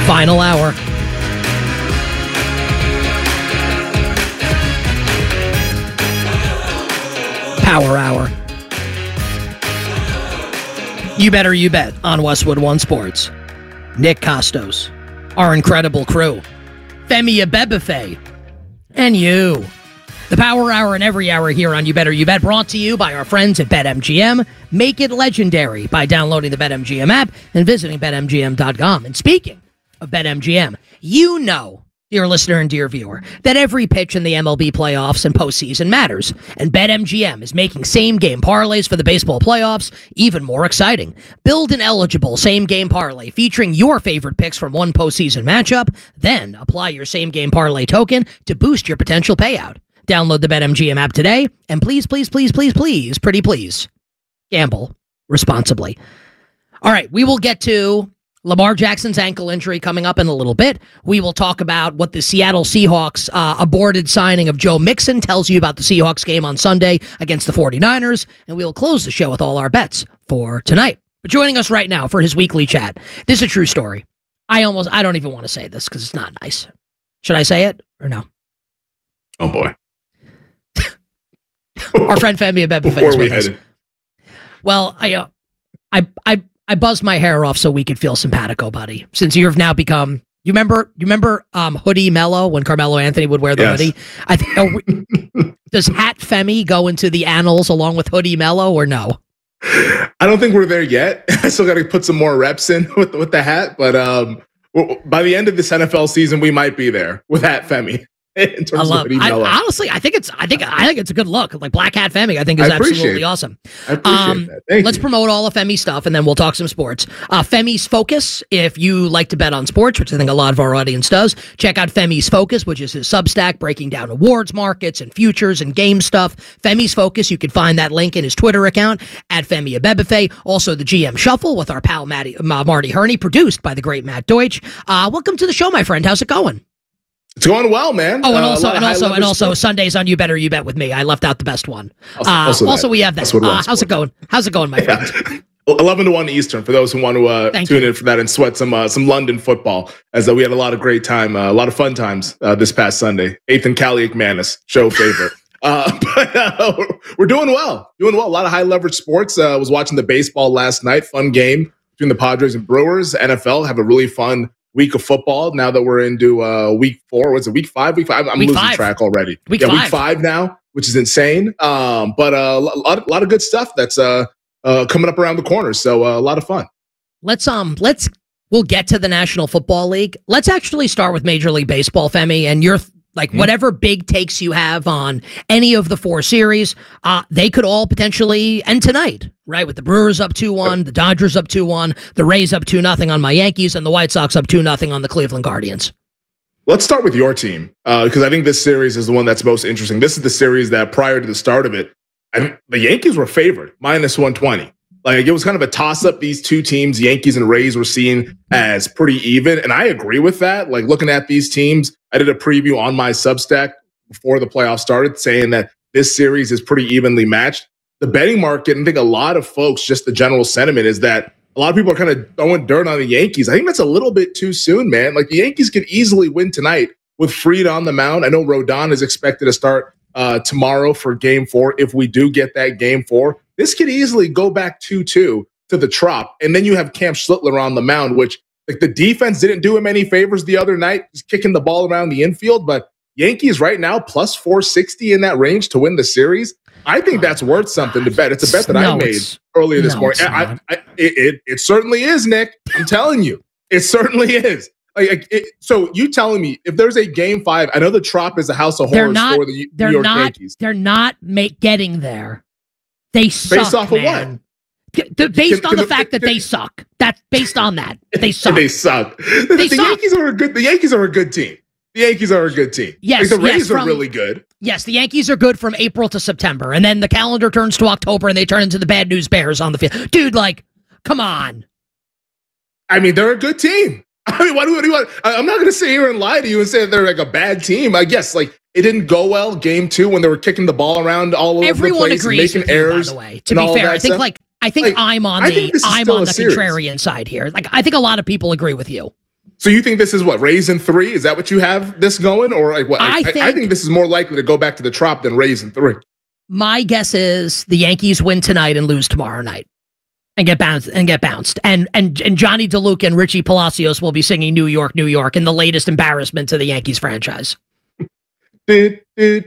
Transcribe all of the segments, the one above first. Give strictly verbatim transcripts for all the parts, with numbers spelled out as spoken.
Final hour. Power hour. You better you bet on Westwood One Sports. Nick Costos, our incredible crew, Femi Abebefe, and you. The Power Hour and every hour here on You Better You Bet, brought to you by our friends at BetMGM. Make it legendary by downloading the BetMGM app and visiting Bet M G M dot com. And speaking of BetMGM, you know, dear listener and dear viewer, that every pitch in the M L B playoffs and postseason matters. And BetMGM is making same-game parlays for the baseball playoffs even more exciting. Build an eligible same-game parlay featuring your favorite picks from one postseason matchup, then apply your same-game parlay token to boost your potential payout. Download the BetMGM app today, and please, please, please, please, please, pretty please, gamble responsibly. All right, we will get to Lamar Jackson's ankle injury coming up in a little bit. We will talk about what the Seattle Seahawks uh, aborted signing of Joe Mixon tells you about the Seahawks game on Sunday against the 49ers, and we will close the show with all our bets for tonight. But joining us right now for his weekly chat, this is a true story. I almost, I don't even want to say this because it's not nice. Should I say it or no? Oh, boy. Our friend Femi Abebefe is with us. Well, I, uh, I, I, I buzzed my hair off so we could feel simpatico, buddy. Since you've now become, you remember, you remember um, Hoodie Mello when Carmelo Anthony would wear the yes. hoodie. I think we, does Hat Femi go into the annals along with Hoodie Mello or no? I don't think we're there yet. I still got to put some more reps in with with the hat, but um, by the end of this N F L season, we might be there with Hat Femi. In terms I love. of Hoodie I, Mello. honestly, I think it's. I think. I think it's a good look. Like Black Hat Femi, I think is I absolutely awesome. I appreciate um, that. Thank let's you. promote all of Femi's stuff, and then we'll talk some sports. Uh, Femi's Focus. If you like to bet on sports, which I think a lot of our audience does, check out Femi's Focus, which is his Substack breaking down awards markets and futures and game stuff. Femi's Focus. You can find that link in his Twitter account at Femi Abebefe. Also, the G M Shuffle with our pal Matty, uh, Marty Herney, produced by the great Matt Deutsch. Uh, welcome to the show, my friend. How's it going? It's going well, man. Oh, and Uh, also, a lot and of also, and also, high-level Sundays on You Better You Bet with me. I left out the best one. Also- Uh, also also, that. we have that. That's what Uh, one how's it sport. going? How's it going, my friend? Yeah. eleven to one Eastern for those who want to uh, Thank tune you. in for that and sweat some uh, some London football. As uh, we had a lot of great time, uh, a lot of fun times uh, this past Sunday. Eighth and Cali McManus, show favorite. uh, but uh, we're doing well, doing well. A lot of high leverage sports. I uh, was watching the baseball last night. Fun game between the Padres and Brewers. N F L have a really fun week of football now that we're into uh, week four. Was it week five? Week five? I'm Week losing five. track already. Week yeah, five. week five now, which is insane. Um, but uh, a lot, a lot of good stuff that's uh, uh, coming up around the corner. So uh, a lot of fun. Let's um, let's we'll get to the National Football League. Let's actually start with Major League Baseball, Femi, and your like Mm-hmm. whatever big takes you have on any of the four series. Uh, they could all potentially end tonight, right? With the Brewers up two one, the Dodgers up two one, the Rays up two nothing on my Yankees, and the White Sox up two nothing on the Cleveland Guardians. Let's start with your team because uh, I think this series is the one that's most interesting. This is the series that prior to the start of it, I mean, the Yankees were favored, minus one twenty. Like, it was kind of a toss-up. These two teams, Yankees and Rays, were seen as pretty even, and I agree with that. Like, looking at these teams, I did a preview on my Substack before the playoffs started saying that this series is pretty evenly matched. The betting market, and I think a lot of folks, just the general sentiment is that a lot of people are kind of throwing dirt on the Yankees. I think that's a little bit too soon, man. Like, the Yankees could easily win tonight with Fried on the mound. I know Rodon is expected to start uh, tomorrow for game four if we do get that game four. This could easily go back two two to the Trop. And then you have Cam Schlittler on the mound, which like the defense didn't do him any favors the other night, just kicking the ball around the infield. But Yankees right now, plus four sixty in that range to win the series. I think that's worth something to bet. It's a bet that No, I made it's- earlier this no, morning. it's I, not. I, it, it, it certainly is, Nick. I'm telling you. It certainly is. Like, it, so you telling me if there's a game five, I know the Trop is a house of They're horrors not. for the New They're York not. Yankees. They're not make getting there. They suck. Based off of man. G- the- Based Can- on can the the- fact that can- they suck. That's based on that. They suck. They suck. The, They the suck. Yankees are a good. The Yankees are a good team. The Yankees are a good team. Yes, like the Rays yes, are from- really good. Yes, the Yankees are good from April to September, and then the calendar turns to October, and they turn into the bad news bears on the field. Dude, like, come on. I mean, they're a good team. I mean, what do, what do you want? I- I'm not going to sit here and lie to you and say that they're like a bad team. I guess like it didn't go well game two when they were kicking the ball around all over Everyone the place and agrees making with you, errors. by the way. To and be all fair, that I think stuff. like I think Like, I'm on I the think this is I'm still on a the series. contrarian side here. Like I think a lot of people agree with you. So you think this is what, Rays in three? Is that what you have this going? Or like what? I, I, think, I think this is more likely to go back to the Trop than Rays in three. My guess is the Yankees win tonight and lose tomorrow night and get bounced and get bounced. And and and Johnny DeLuca and Richie Palacios will be singing New York, New York in the latest embarrassment to the Yankees franchise. It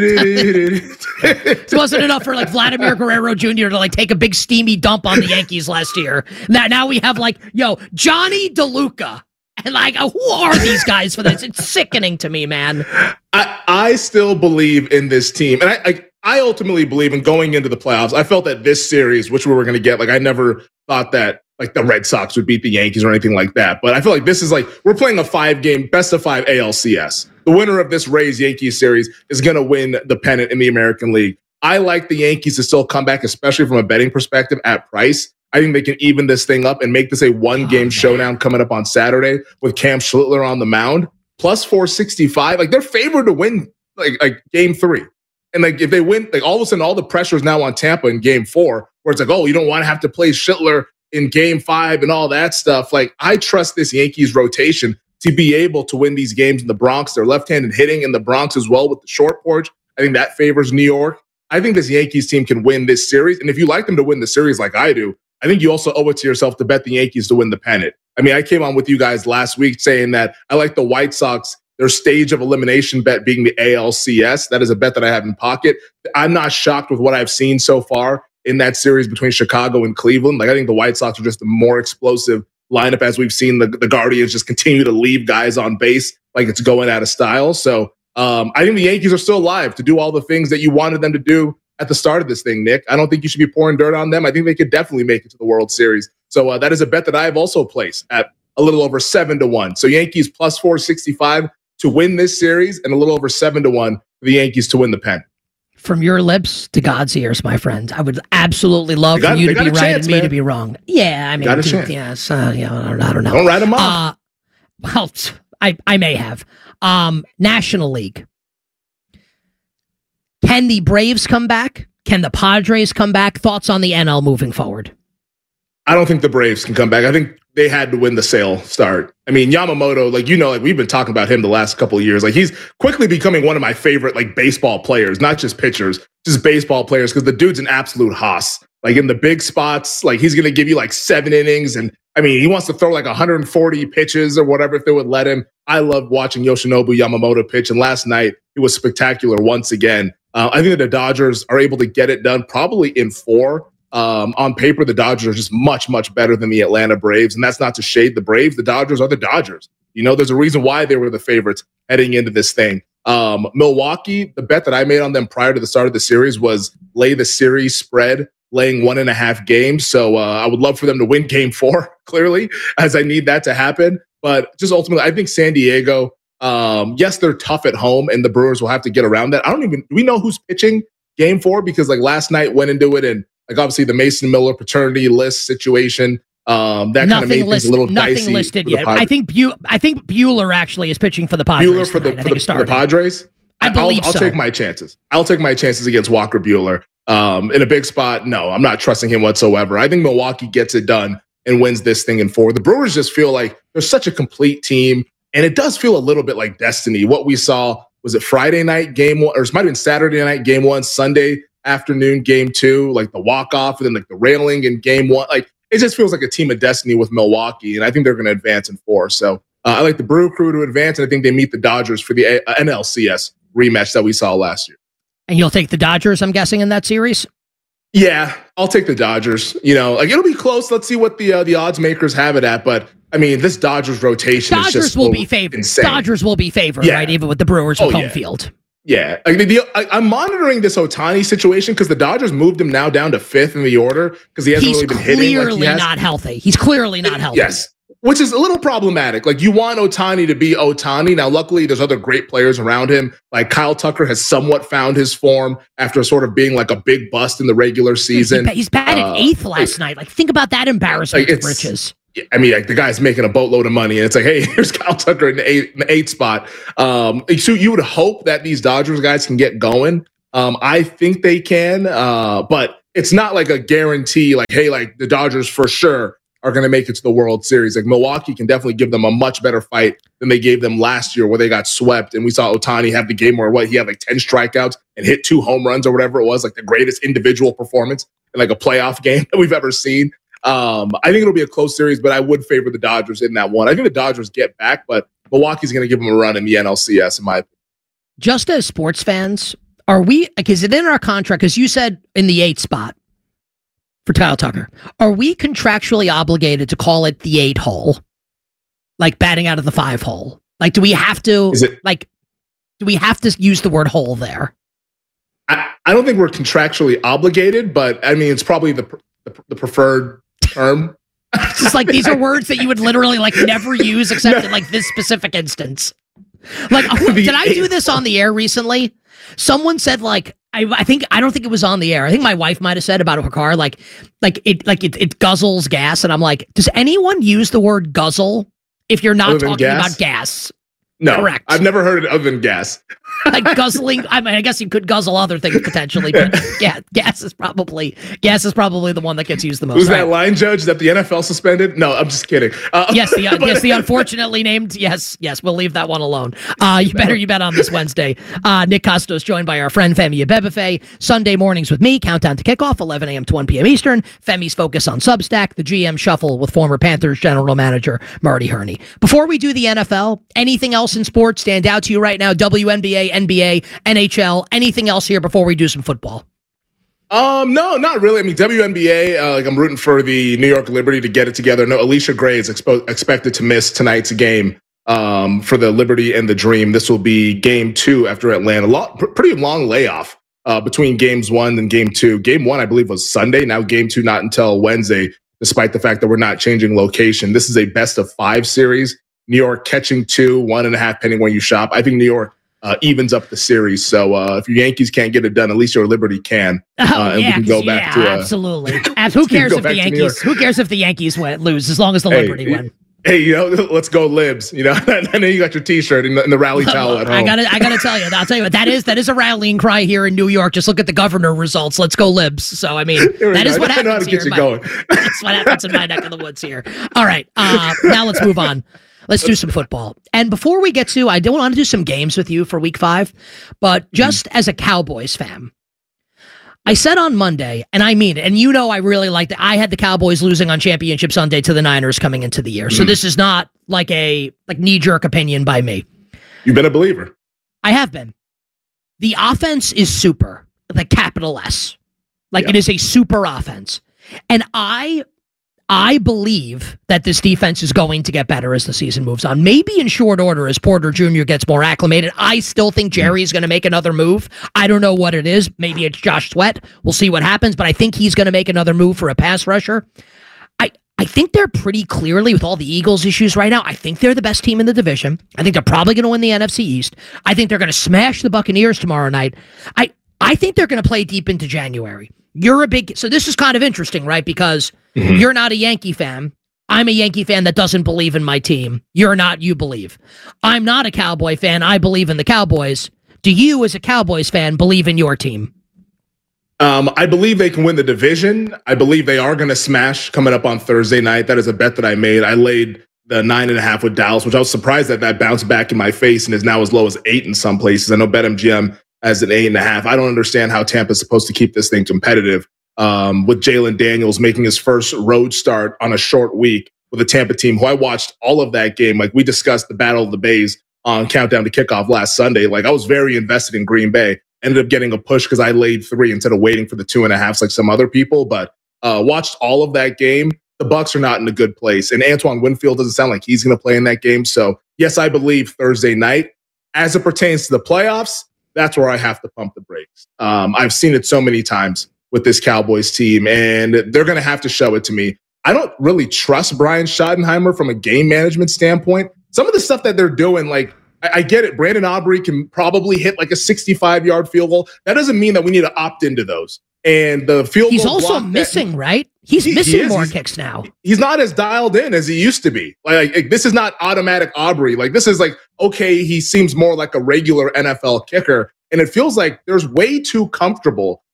wasn't enough for like Vladimir Guerrero Junior to like take a big steamy dump on the Yankees last year. Now, now we have like, yo, Johnny DeLuca. And like, who are these guys for this? It's sickening to me, man. I, I still believe in this team. And I, I I ultimately believe in going into the playoffs. I felt that this series, which we were going to get, like I never thought that like the Red Sox would beat the Yankees or anything like that. But I feel like this is like, we're playing a five game, best of five A L C S. The winner of this Rays-Yankees series is going to win the pennant in the American League. I like the Yankees to still come back, especially from a betting perspective at price. I think they can even this thing up and make this a one-game oh, showdown coming up on Saturday with Cam Schlittler on the mound. Plus four sixty-five. Like, they're favored to win like, like game three. And like if they win, like all of a sudden all the pressure is now on Tampa in game four, where it's like, oh, you don't want to have to play Schlittler in game five and all that stuff. Like, I trust this Yankees rotation to be able to win these games in the Bronx. They're left-handed hitting in the Bronx as well with the short porch. I think that favors New York. I think this Yankees team can win this series. And if you like them to win the series like I do, I think you also owe it to yourself to bet the Yankees to win the pennant. I mean, I came on with you guys last week saying that I like the White Sox, their stage of elimination bet being the A L C S. That is a bet that I have in pocket. I'm not shocked with what I've seen so far in that series between Chicago and Cleveland. Like, I think the White Sox are just a more explosive lineup, as we've seen the, the Guardians just continue to leave guys on base like it's going out of style. So um, I think the Yankees are still alive to do all the things that you wanted them to do at the start of this thing, Nick. I don't think you should be pouring dirt on them. I think they could definitely make it to the World Series. So uh, that is a bet that I have also placed at a little over seven to one. So Yankees plus four sixty-five to win this series and a little over seven to one for the Yankees to win the pennant. From your lips to God's ears, my friend. I would absolutely love got, for you to be right chance, and me man. to be wrong. Yeah, I mean, got dude, yes, uh, yeah, I don't, I don't know. Don't write them off. Uh, well, I, I may have. Um, National League. Can the Braves come back? Can the Padres come back? Thoughts on the N L moving forward? I don't think the Braves can come back. I think they had to win the sale start. I mean, Yamamoto, like, you know, like we've been talking about him the last couple of years. Like, he's quickly becoming one of my favorite, like, baseball players, not just pitchers, just baseball players, because the dude's an absolute hoss. Like, in the big spots, like, he's going to give you like seven innings. And I mean, he wants to throw like one hundred forty pitches or whatever if they would let him. I love watching Yoshinobu Yamamoto pitch. And last night, it was spectacular once again. Uh, I think that the Dodgers are able to get it done probably in four. Um, on paper, the Dodgers are just much, much better than the Atlanta Braves. And that's not to shade the Braves. The Dodgers are the Dodgers. You know, there's a reason why they were the favorites heading into this thing. Um, Milwaukee, the bet that I made on them prior to the start of the series was lay the series spread, laying one and a half games. So uh, I would love for them to win game four, clearly, as I need that to happen. But just ultimately, I think San Diego, um, yes, they're tough at home, and the Brewers will have to get around that. I don't even, do we know who's pitching game four? Because like last night went into it, and like obviously the Mason Miller paternity list situation, um, that kind of made listed, things a little nothing dicey. listed yet. I think Bu- I think Bueller actually is pitching for the Padres. Bueller for the, for the, for the Padres. I believe I'll, I'll so. take my chances. I'll take my chances against Walker Bueller. Um, in a big spot, no, I'm not trusting him whatsoever. I think Milwaukee gets it done and wins this thing in four. The Brewers just feel like they're such a complete team, and it does feel a little bit like destiny. What we saw, was it Friday night game one, or it might have been Saturday night game one, Sunday afternoon game two, like the walk-off, and then like the railing in game one. Like, it just feels like a team of destiny with Milwaukee, and I think they're going to advance in four. So uh, I like the Brew Crew to advance, and I think they meet the Dodgers for the a- uh, N L C S rematch that we saw last year. And you'll take the Dodgers, I'm guessing, in that series? Yeah, I'll take the Dodgers. You know, like, it'll be close. Let's see what the uh, the odds makers have it at. But I mean, this Dodgers rotation Dodgers is just will so be favored. insane. Dodgers will be favored, Yeah. right? Even with the Brewers with Oh, home yeah. field. Yeah, like the, the, I, I'm monitoring this Ohtani situation because the Dodgers moved him now down to fifth in the order because he hasn't He's really been hitting. clearly like he has. not healthy. He's clearly not healthy. Yes, which is a little problematic. Like, you want Ohtani to be Ohtani. Now, luckily, there's other great players around him. Like, Kyle Tucker has somewhat found his form after sort of being like a big bust in the regular season. He's batted Uh, eighth last like, night. Like, think about that embarrassment, like, it's- Riches. I mean, like, the guy's making a boatload of money, and it's like, hey, here's Kyle Tucker in the eight, in the eighth spot. Um, so you would hope that these Dodgers guys can get going. Um, I think they can, uh, but it's not like a guarantee. Like, hey, like the Dodgers for sure are going to make it to the World Series. Like Milwaukee can definitely give them a much better fight than they gave them last year where they got swept. And we saw Ohtani have the game where what he had like ten strikeouts and hit two home runs or whatever it was, like the greatest individual performance in like a playoff game that we've ever seen. Um, I think it'll be a close series, but I would favor the Dodgers in that one. I think the Dodgers get back, but Milwaukee's going to give them a run in the N L C S in my opinion. Just as sports fans, are we, is it in our contract? Because you said in the eighth spot for Kyle Tucker, are we contractually obligated to call it the eight hole? Like batting out of the five hole? Like, do we have to, Is it, like, do we have to use the word hole there? I, I don't think we're contractually obligated, but I mean, it's probably the, the, the preferred term. It's just like, these are words that you would literally like never use except no. in like this specific instance. Like, did I do this on the air recently? Someone said like, I, I think, I don't think it was on the air. I think my wife might have said about her car, like, like it, like it, it guzzles gas. And I'm like, does anyone use the word guzzle if you're not talking gas? about gas? No, correct. I've never heard it other than gas. Like guzzling. I mean, I guess you could guzzle other things potentially, but yeah, gas is probably gas is probably the one that gets used the most. Who's right? that line judge that the N F L suspended? No, I'm just kidding. Uh, yes, the uh, yes, the unfortunately named. Yes, yes, we'll leave that one alone. Uh, you better you bet on this Wednesday. Uh, Nick Costos joined by our friend Femi Abebefe. Sunday mornings with me. Countdown to kickoff, eleven a.m. to one p.m. Eastern. Femi's focus on Substack. The G M shuffle with former Panthers general manager Marty Herney. Before we do the N F L, anything else in sports stand out to you right now? W N B A, N B A. N H L, anything else here before we do some football? Um, no, not really. I mean, W N B A, uh, like I'm rooting for the New York Liberty to get it together. No, Alicia Gray is expo- expected to miss tonight's game um, for the Liberty and the Dream. This will be game two after Atlanta. Long, pr- pretty long layoff uh, between games one and game two. Game one, I believe, was Sunday. Now game two, not until Wednesday, despite the fact that we're not changing location. This is a best of five series. New York catching two, one and a half, depending where you shop. I think New York Uh, evens up the series. So uh, if your Yankees can't get it done, at least your Liberty can. Oh, uh, and yeah, we can go back yeah, to uh, absolutely. As, who cares if the Yankees? Who cares if the Yankees win, lose? As long as the hey, Liberty win. Hey, you know, let's go Libs. You know, and then you got your T-shirt and the, and the rally towel at home. I gotta, I gotta tell you, I'll tell you what that is. That is a rallying cry here in New York. Just look at the governor results. Let's go Libs. So I mean, that is what happens here. My, that's what happens in my neck of the woods here. All right, uh, now let's move on. Let's do some football. And before we get to, I don't want to do some games with you for week five, but just mm. as a Cowboys fan, I said on Monday, and I mean it, and you know I really liked it. I had the Cowboys losing on Championship Sunday to the Niners coming into the year. So mm. this is not like a like knee-jerk opinion by me. You've been a believer. I have been. The offense is super, the capital S. Like yeah. It is a super offense. And I... I believe that this defense is going to get better as the season moves on. Maybe in short order as Porter Junior gets more acclimated. I still think Jerry's going to make another move. I don't know what it is. Maybe it's Josh Sweat. We'll see what happens, but I think he's going to make another move for a pass rusher. I, I think they're pretty clearly, with all the Eagles issues right now, I think they're the best team in the division. I think they're probably going to win the N F C East. I think they're going to smash the Buccaneers tomorrow night. I, I think they're going to play deep into January. You're a big, so this is kind of interesting, right? Because mm-hmm. you're not a Yankee fan. I'm a Yankee fan that doesn't believe in my team. You're not, you believe. I'm not a Cowboy fan. I believe in the Cowboys. Do you, as a Cowboys fan, believe in your team? Um, I believe they can win the division. I believe they are going to smash coming up on Thursday night. That is a bet that I made. I laid the nine and a half with Dallas, which I was surprised that that bounced back in my face and is now as low as eight in some places. I know BetMGM as an eight and a half. I don't understand how Tampa's supposed to keep this thing competitive um, with Jalen Daniels making his first road start on a short week with a Tampa team who I watched all of that game. Like we discussed the Battle of the Bays on Countdown to Kickoff last Sunday. Like I was very invested in Green Bay. Ended up getting a push because I laid three instead of waiting for the two and a halves like some other people. But uh, watched all of that game. The Bucs are not in a good place. And Antoine Winfield doesn't sound like he's going to play in that game. So yes, I believe Thursday night. As it pertains to the playoffs, that's where I have to pump the brakes. Um, I've seen it so many times with this Cowboys team, and they're going to have to show it to me. I don't really trust Brian Schottenheimer from a game management standpoint. Some of the stuff that they're doing, like, I, I get it. Brandon Aubrey can probably hit like a sixty-five-yard field goal. That doesn't mean that we need to opt into those. And the field He's goal also missing, that, right? He's he, missing he more he's, kicks now. He's not as dialed in as he used to be. Like, like this is not automatic Aubrey. Like this is like, okay, he seems more like a regular N F L kicker. And it feels like there's way too comfortable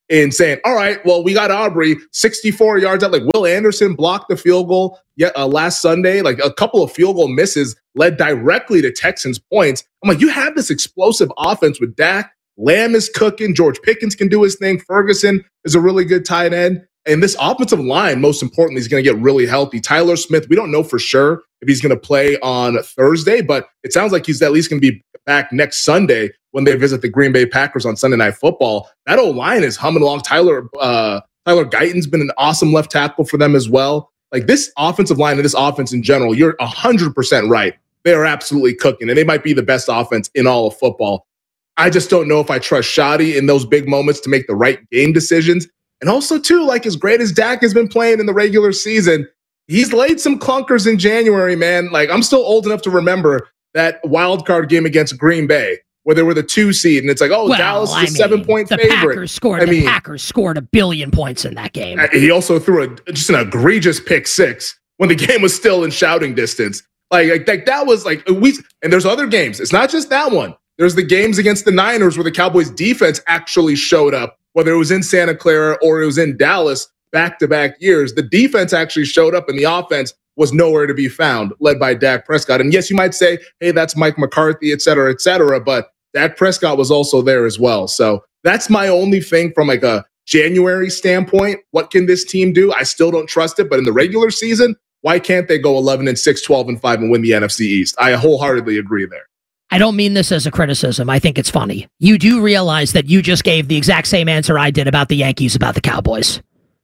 in saying, all right, well, we got Aubrey sixty-four yards out. Like Will Anderson blocked the field goal yet, uh, last Sunday. Like a couple of field goal misses led directly to Texans points. I'm like, you have this explosive offense with Dak. Lamb is cooking. George Pickens can do his thing. Ferguson is a really good tight end. And this offensive line, most importantly, is going to get really healthy. Tyler Smith, we don't know for sure if he's going to play on Thursday, but it sounds like he's at least going to be back next Sunday when they visit the Green Bay Packers on Sunday Night Football. That O-line is humming along. Tyler uh, Tyler Guyton's been an awesome left tackle for them as well. Like this offensive line and this offense in general, you're one hundred percent right. They are absolutely cooking, and they might be the best offense in all of football. I just don't know if I trust Shoddy in those big moments to make the right game decisions. And also, too, like as great as Dak has been playing in the regular season, he's laid some clunkers in January, man. Like I'm still old enough to remember that wild card game against Green Bay where they were the two seed, and it's like, oh, well, Dallas is a I mean, seven-point the favorite. Packers scored, I the mean, Packers scored a billion points in that game. He also threw a, just an egregious pick six when the game was still in shouting distance. Like, like, like that was like we. And there's other games. It's not just that one. There's the games against the Niners where the Cowboys defense actually showed up, whether it was in Santa Clara or it was in Dallas back-to-back years. The defense actually showed up and the offense was nowhere to be found, led by Dak Prescott. And yes, you might say, hey, that's Mike McCarthy, et cetera, et cetera, but Dak Prescott was also there as well. So that's my only thing from like a January standpoint. What can this team do? I still don't trust it, but in the regular season, why can't they go eleven and six, twelve and five and win the N F C East? I wholeheartedly agree there. I don't mean this as a criticism. I think it's funny. You do realize that you just gave the exact same answer I did about the Yankees, about the Cowboys.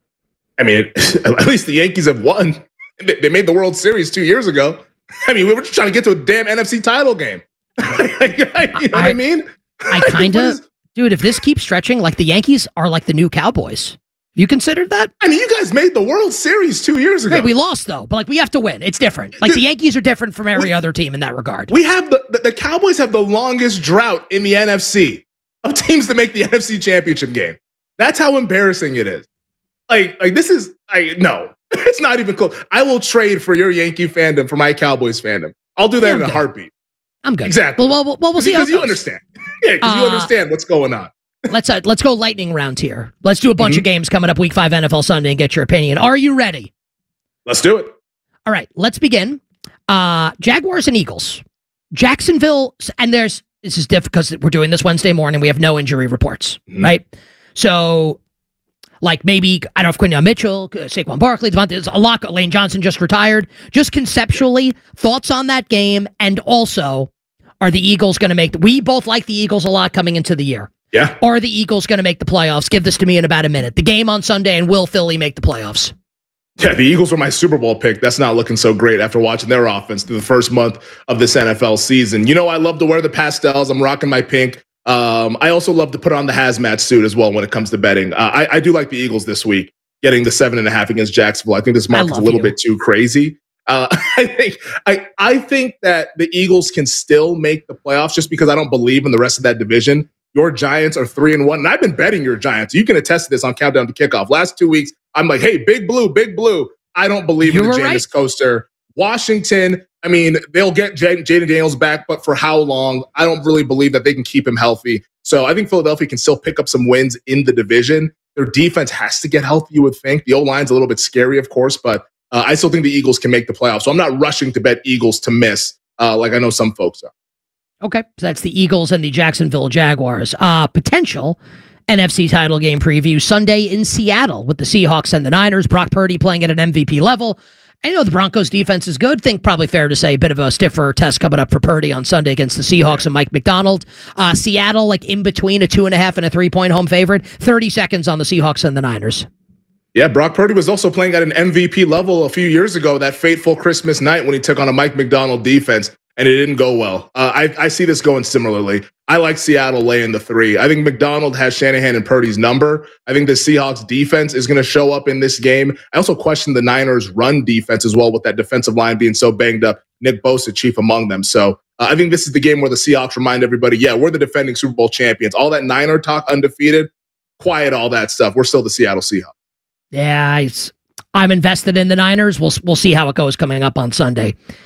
I mean, at least the Yankees have won. They made the World Series two years ago. I mean, we were just trying to get to a damn N F C title game. You know what I, I mean? I kind of, dude, if this keeps stretching, like the Yankees are like the new Cowboys. You considered that? I mean, you guys made the World Series two years ago. Hey, we lost, though. But, like, we have to win. It's different. Like, the Yankees are different from every we, other team in that regard. We have the, the, the Cowboys have the longest drought in the N F C of teams to make the N F C Championship game. That's how embarrassing it is. Like, like this is, I no. It's not even close. I will trade for your Yankee fandom for my Cowboys fandom. I'll do that yeah, in a good. heartbeat. I'm good. Exactly. Well, well, well we'll see how it goes. Because you understand. Yeah, because uh, you understand what's going on. Let's uh, let's go lightning round here. Let's do a bunch mm-hmm. of games coming up week five N F L Sunday and get your opinion. Are you ready? Let's do it. All right, let's begin. Uh, Jaguars and Eagles. Jacksonville, and there's, this is difficult because we're doing this Wednesday morning. We have no injury reports, mm-hmm. right? So, like maybe, I don't know if Quinton Mitchell, Saquon Barkley, there's a lot. Lane Johnson just retired. Just conceptually, thoughts on that game, and also, are the Eagles going to make, the, we both like the Eagles a lot coming into the year. Yeah. Are the Eagles going to make the playoffs? Give this to me in about a minute. The game on Sunday, and will Philly make the playoffs? Yeah, the Eagles were my Super Bowl pick. That's not looking so great after watching their offense through the first month of this N F L season. You know, I love to wear the pastels. I'm rocking my pink. Um, I also love to put on the hazmat suit as well when it comes to betting. Uh, I, I do like the Eagles this week, getting the seven and a half against Jacksonville. I think this market's a little you. bit too crazy. Uh, I think I, I think that the Eagles can still make the playoffs just because I don't believe in the rest of that division. Your Giants are three and one, and I've been betting your Giants. You can attest to this on Countdown to Kickoff. Last two weeks, I'm like, hey, Big Blue, Big Blue. I don't believe you in the Jameis right. Coaster. Washington, I mean, they'll get Jaden Daniels back, but for how long? I don't really believe that they can keep him healthy. So I think Philadelphia can still pick up some wins in the division. Their defense has to get healthy, you would think. The O-line's a little bit scary, of course, but uh, I still think the Eagles can make the playoffs. So I'm not rushing to bet Eagles to miss uh, like I know some folks are. Okay, so that's the Eagles and the Jacksonville Jaguars. Uh, potential N F C title game preview Sunday in Seattle with the Seahawks and the Niners. Brock Purdy playing at an M V P level. I know the Broncos defense is good. Think probably fair to say a bit of a stiffer test coming up for Purdy on Sunday against the Seahawks and Mike McDonald. Uh, Seattle, like in between a two and a half and a three point home favorite. thirty seconds on the Seahawks and the Niners. Yeah, Brock Purdy was also playing at an M V P level a few years ago, that fateful Christmas night when he took on a Mike McDonald defense, and it didn't go well. Uh, I, I see this going similarly. I like Seattle laying the three. I think McDonald has Shanahan and Purdy's number. I think the Seahawks defense is going to show up in this game. I also question the Niners run defense as well with that defensive line being so banged up. Nick Bosa, chief among them. So uh, I think this is the game where the Seahawks remind everybody, yeah, we're the defending Super Bowl champions. All that Niner talk, undefeated, quiet all that stuff. We're still the Seattle Seahawks. Yeah, I'm invested in the Niners. We'll we'll see how it goes coming up on Sunday.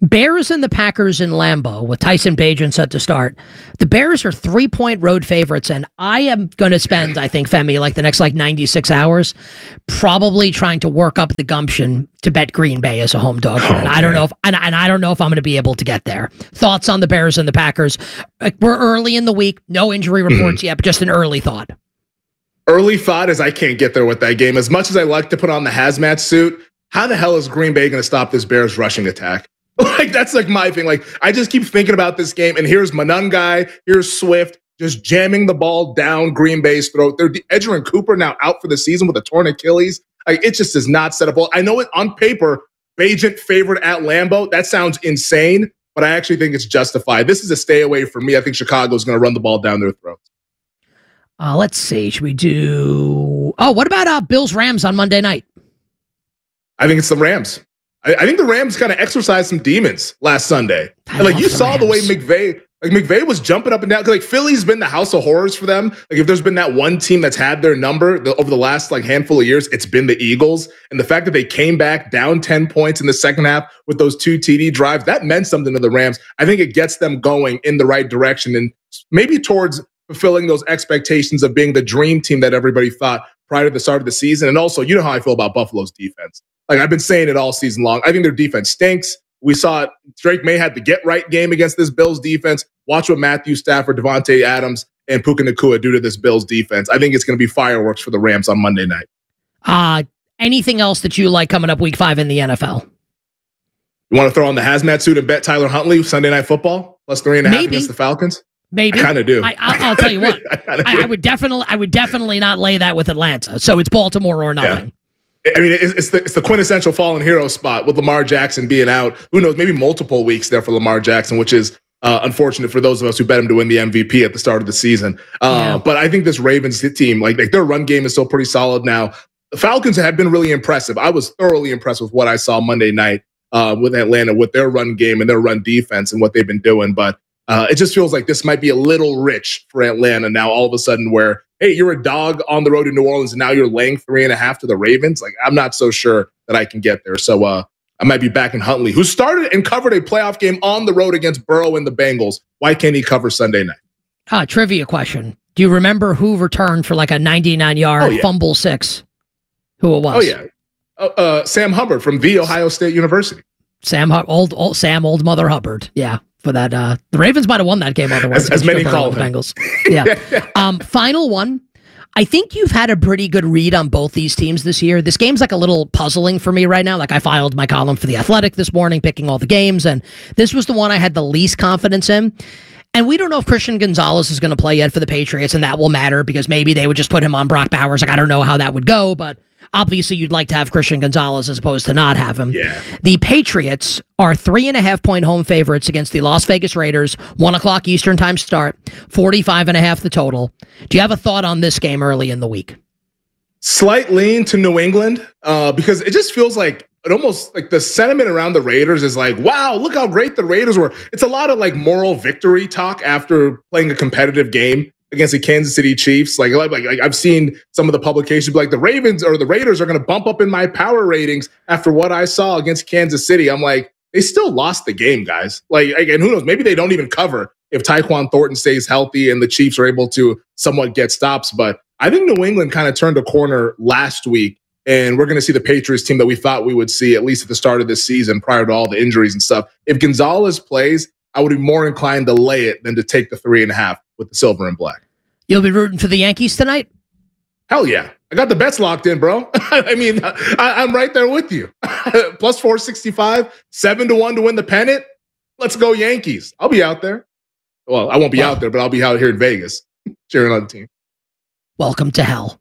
Bears and the Packers in Lambeau with Tyson Bagent set to start. The Bears are three-point road favorites, and I am going to spend, I think, Femi, like the next like ninety-six hours probably trying to work up the gumption to bet Green Bay as a home dog. Oh, and I don't know if and, and I don't know if I'm going to be able to get there. Thoughts on the Bears and the Packers? We're early in the week, no injury reports mm-hmm. yet, but just an early thought. Early thought is I can't get there with that game. As much as I like to put on the hazmat suit, how the hell is Green Bay going to stop this Bears rushing attack? Like, that's like my thing. Like, I just keep thinking about this game, and here's Monangai, here's Swift, just jamming the ball down Green Bay's throat. They're Edgerrin Cooper now out for the season with a torn Achilles. Like, it just is not set up well. I know it on paper, Bagent favored at Lambeau. That sounds insane, but I actually think it's justified. This is a stay away for me. I think Chicago's going to run the ball down their throats. Uh, let's see. Should we do... Oh, what about uh, Bills-Rams on Monday night? I think it's the Rams. I, I think the Rams kind of exercised some demons last Sunday. And like you the saw Rams. The way McVay, like McVay was jumping up and down. Like Philly's been the house of horrors for them. Like if there's been that one team that's had their number the, over the last like handful of years, it's been the Eagles. And the fact that they came back down ten points in the second half with those two T D drives, that meant something to the Rams. I think it gets them going in the right direction and maybe towards fulfilling those expectations of being the dream team that everybody thought prior to the start of the season. And also, you know how I feel about Buffalo's defense. Like I've been saying it all season long. I think their defense stinks. We saw it. Drake May had the get right game against this Bills defense. Watch what Matthew Stafford, Devontae Adams, and Puka Nacua do to this Bills defense. I think it's going to be fireworks for the Rams on Monday night. Uh, anything else that you like coming up week five in the N F L? You want to throw on the hazmat suit and bet Tyler Huntley Sunday Night Football plus three and a half Maybe. against the Falcons? Maybe. I kind of do. I, I, I'll tell you what. I, I, I would definitely, I would definitely not lay that with Atlanta. So it's Baltimore or nothing. Yeah. I mean, it's, it's, the, it's the quintessential fallen hero spot with Lamar Jackson being out. Who knows, maybe multiple weeks there for Lamar Jackson, which is uh, unfortunate for those of us who bet him to win the M V P at the start of the season. Uh, yeah. But I think this Ravens team, like, like their run game is still pretty solid now. The Falcons have been really impressive. I was thoroughly impressed with what I saw Monday night uh, with Atlanta, with their run game and their run defense and what they've been doing. But uh, it just feels like this might be a little rich for Atlanta now all of a sudden where, hey, you're a dog on the road in New Orleans, and now you're laying three and a half to the Ravens. Like, I'm not so sure that I can get there. So uh, I might be back in Huntley, who started and covered a playoff game on the road against Burrow and the Bengals. Why can't he cover Sunday night? Uh, trivia question. Do you remember who returned for like a ninety-nine yard oh, yeah. fumble six? Who it was? Oh, yeah. Uh, uh, Sam Hubbard from The Ohio State University. Sam, old, old Sam, old Mother Hubbard. Yeah. For that, uh, the Ravens might have won that game otherwise. As, as many call them. Bengals. Yeah. um, final one. I think you've had a pretty good read on both these teams this year. This game's like a little puzzling for me right now. Like I filed my column for The Athletic this morning, picking all the games, and this was the one I had the least confidence in. And we don't know if Christian Gonzalez is going to play yet for the Patriots, and that will matter because maybe they would just put him on Brock Bowers. Like I don't know how that would go, but obviously you'd like to have Christian Gonzalez as opposed to not have him. Yeah. The Patriots are three and a half point home favorites against the Las Vegas Raiders. One o'clock Eastern time start, forty-five and a half the total. Do you have a thought on this game early in the week? Slight lean to New England uh, because it just feels like it almost like the sentiment around the Raiders is like, wow, look how great the Raiders were. It's a lot of like moral victory talk after playing a competitive game against the Kansas City Chiefs. Like, like, like I've seen some of the publications be like the Ravens or the Raiders are going to bump up in my power ratings after what I saw against Kansas City. I'm like, they still lost the game, guys. Like, and who knows, maybe they don't even cover if Tyquan Thornton stays healthy and the Chiefs are able to somewhat get stops. But I think New England kind of turned a corner last week, and we're going to see the Patriots team that we thought we would see at least at the start of this season prior to all the injuries and stuff. If Gonzalez plays, I would be more inclined to lay it than to take the three and a half with the silver and black. You'll be rooting for the Yankees tonight? Hell yeah. I got the bets locked in, bro. I mean, I, I'm right there with you. Plus four sixty-five, seven to one to win the pennant. Let's go Yankees. I'll be out there. Well, I won't be wow. out there, but I'll be out here in Vegas cheering on the team. Welcome to hell.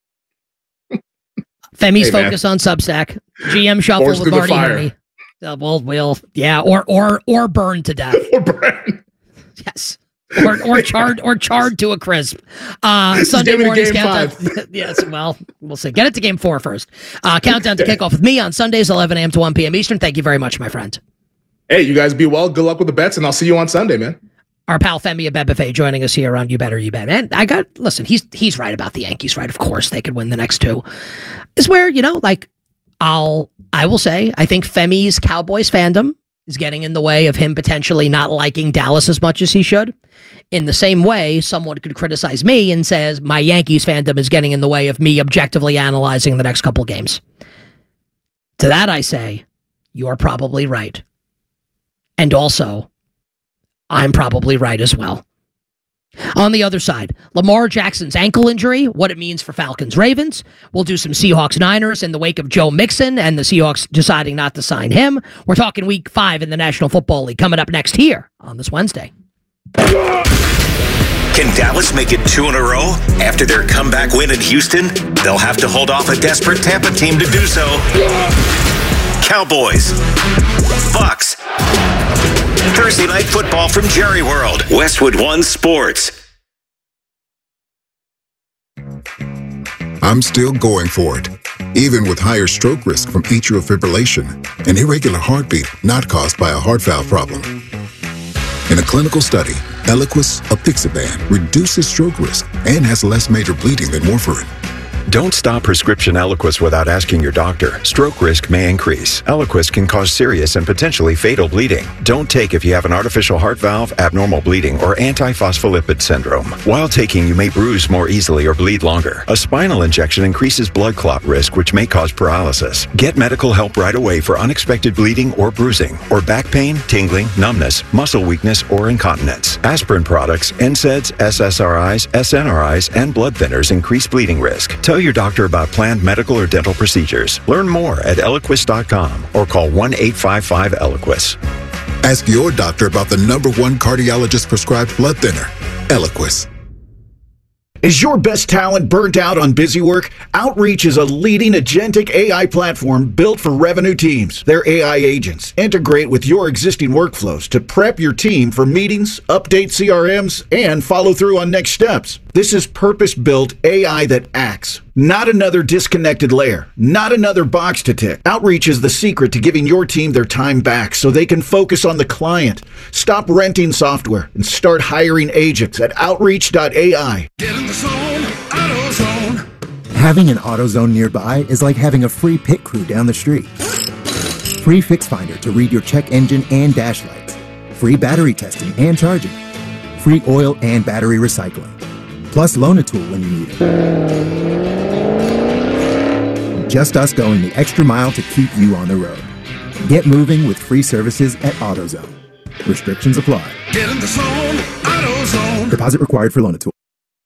Femi's hey, focus on Substack. G M shuffle Force with Marty Herney. Uh, well, we'll, yeah, or or or burn to death. Or burn. Yes. Or or charred or charred to a crisp. Uh, Sunday morning's countdown. Yes, well, we'll see. Get it to game four first. Uh, countdown to kickoff with me on Sundays, eleven a.m. to one p.m. Eastern. Thank you very much, my friend. Hey, you guys be well. Good luck with the bets, and I'll see you on Sunday, man. Our pal Femi Abebefe joining us here on You Better You Bet. And I got, listen, he's he's right about the Yankees, right? Of course, they could win the next two. Is where, you know, like, I'll, I will say, I think Femi's Cowboys fandom is getting in the way of him potentially not liking Dallas as much as he should. In the same way, someone could criticize me and says my Yankees fandom is getting in the way of me objectively analyzing the next couple games. To that I say, you are probably right. And also, I'm probably right as well. On the other side, Lamar Jackson's ankle injury, what it means for Falcons-Ravens. We'll do some Seahawks-Niners in the wake of Joe Mixon and the Seahawks deciding not to sign him. We're talking week five in the National Football League coming up next here on this Wednesday. Can Dallas make it two in a row? After their comeback win in Houston, they'll have to hold off a desperate Tampa team to do so. Cowboys. Bucks. Thursday Night Football from Jerry World. Westwood One Sports. I'm still going for it, even with higher stroke risk from atrial fibrillation, an irregular heartbeat not caused by a heart valve problem. In a clinical study, Eliquis, apixaban, reduces stroke risk and has less major bleeding than warfarin. Don't stop prescription Eliquis without asking your doctor. Stroke risk may increase. Eliquis can cause serious and potentially fatal bleeding. Don't take if you have an artificial heart valve, abnormal bleeding, or antiphospholipid syndrome. While taking, you may bruise more easily or bleed longer. A spinal injection increases blood clot risk, which may cause paralysis. Get medical help right away for unexpected bleeding or bruising, or back pain, tingling, numbness, muscle weakness, or incontinence. Aspirin products, N SAIDs, S S R Is, S N R Is, and blood thinners increase bleeding risk. Tell your doctor about planned medical or dental procedures. Learn more at Eliquis dot com or call one eight five five Eliquis. Ask your doctor about the number one cardiologist prescribed blood thinner, Eliquis. Is your best talent burnt out on busy work? Outreach is a leading agentic A I platform built for revenue teams. Their A I agents integrate with your existing workflows to prep your team for meetings, update C R Ms, and follow through on next steps. This is purpose-built A I that acts. Not another disconnected layer. Not another box to tick. Outreach is the secret to giving your team their time back so they can focus on the client. Stop renting software and start hiring agents at outreach dot A I. Get in the zone, AutoZone. Having an AutoZone nearby is like having a free pit crew down the street. Free Fix Finder to read your check engine and dash lights. Free battery testing and charging. Free oil and battery recycling. Plus loan a tool when you need it. Just us going the extra mile to keep you on the road. Get moving with free services at AutoZone. Restrictions apply. Get in the zone, AutoZone. Deposit required for loan a tool.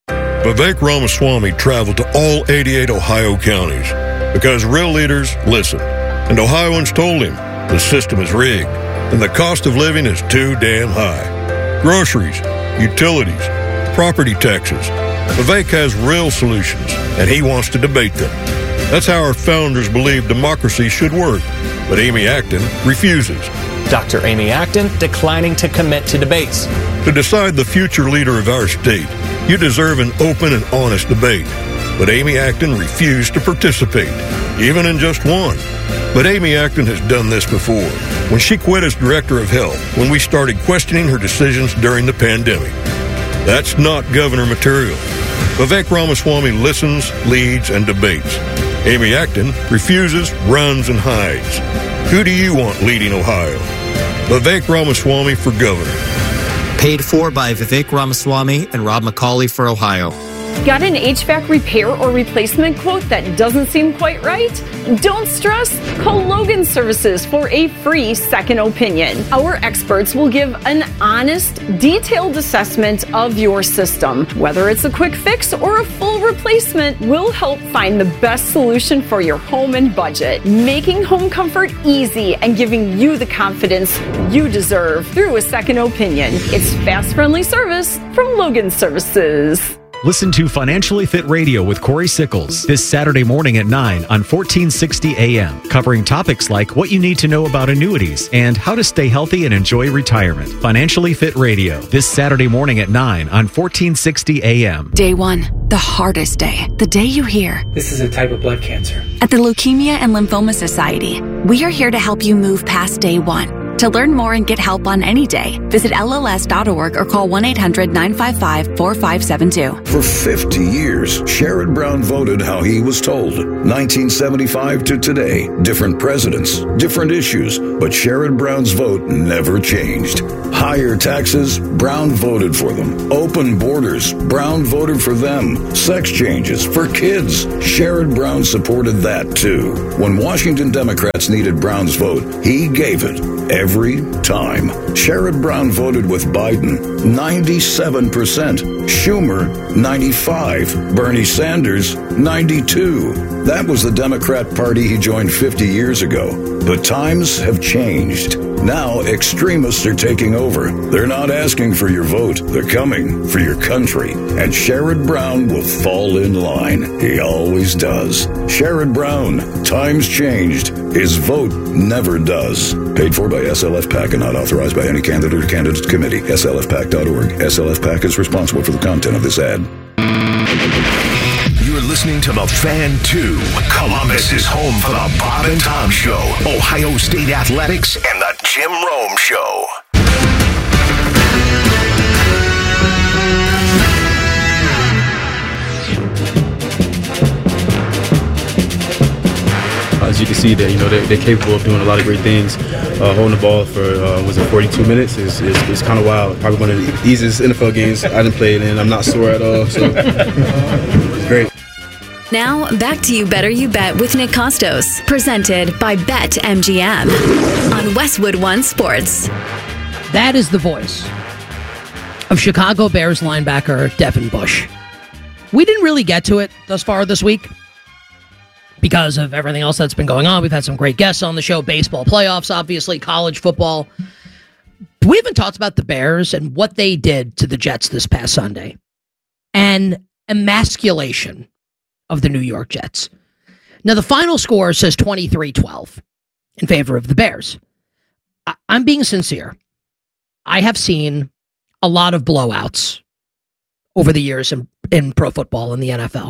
Vivek Ramaswamy traveled to all eighty-eight Ohio counties because real leaders listen. And Ohioans told him the system is rigged and the cost of living is too damn high. Groceries, utilities, property taxes. Vivek has real solutions, and he wants to debate them. That's how our founders believed democracy should work. But Amy Acton refuses. Doctor Amy Acton declining to commit to debates. To decide the future leader of our state, you deserve an open and honest debate. But Amy Acton refused to participate, even in just one. But Amy Acton has done this before, when she quit as director of health, when we started questioning her decisions during the pandemic. That's not governor material. Vivek Ramaswamy listens, leads, and debates. Amy Acton refuses, runs, and hides. Who do you want leading Ohio? Vivek Ramaswamy for governor. Paid for by Vivek Ramaswamy and Rob McCauley for Ohio. Got an H V A C repair or replacement quote that doesn't seem quite right? Don't stress. Call Logan Services for a free second opinion. Our experts will give an honest, detailed assessment of your system. Whether it's a quick fix or a full replacement, we'll help find the best solution for your home and budget, making home comfort easy and giving you the confidence you deserve through a second opinion. It's fast, friendly service from Logan Services. Listen to Financially Fit Radio with Corey Sickles this Saturday morning at nine on fourteen sixty A M, covering topics like what you need to know about annuities and how to stay healthy and enjoy retirement. Financially Fit Radio this Saturday morning at nine on fourteen sixty A M. Day one, the hardest day, the day you hear, "This is a type of blood cancer." At the Leukemia and Lymphoma Society, we are here to help you move past day one To learn more and get help on any day, visit L L S dot org or call one eight hundred nine five five four five seven two. For fifty years, Sherrod Brown voted how he was told. nineteen seventy-five to today, different presidents, different issues, but Sherrod Brown's vote never changed. Higher taxes, Brown voted for them. Open borders, Brown voted for them. Sex changes for kids, Sherrod Brown supported that too. When Washington Democrats needed Brown's vote, he gave it every time. Sherrod Brown voted with Biden, ninety-seven percent. Schumer, ninety-five. Bernie Sanders, ninety-two. That was the Democrat Party he joined fifty years ago. But times have changed. Now extremists are taking over. They're not asking for your vote. They're coming for your country. And Sherrod Brown will fall in line. He always does. Sherrod Brown, times changed. His vote never does. Paid for by S L F PAC and not authorized by any candidate or candidates committee. S L F PAC dot org. S L F PAC is responsible for the content of this ad. You're listening to The Fan two. Columbus is home for the Bob and Tom Show, Ohio State Athletics, and the Jim Rome Show. As you can see, that you know they're, they're capable of doing a lot of great things. Uh, holding the ball for uh, was it forty-two minutes is is, is kind of wild. Probably one of the easiest N F L games I didn't play it in. I'm not sore at all, so it's great. Now, back to You Better You Bet with Nick Costos, presented by Bet M G M on Westwood One Sports. That is the voice of Chicago Bears linebacker Devin Bush. We didn't really get to it thus far this week because of everything else that's been going on. We've had some great guests on the show, baseball playoffs, obviously, college football. We haven't talked about the Bears and what they did to the Jets this past Sunday. And emasculation of the New York Jets. Now, the final score says twenty-three twelve in favor of the Bears. I- I'm being sincere. I have seen a lot of blowouts over the years in, in pro football in the N F L.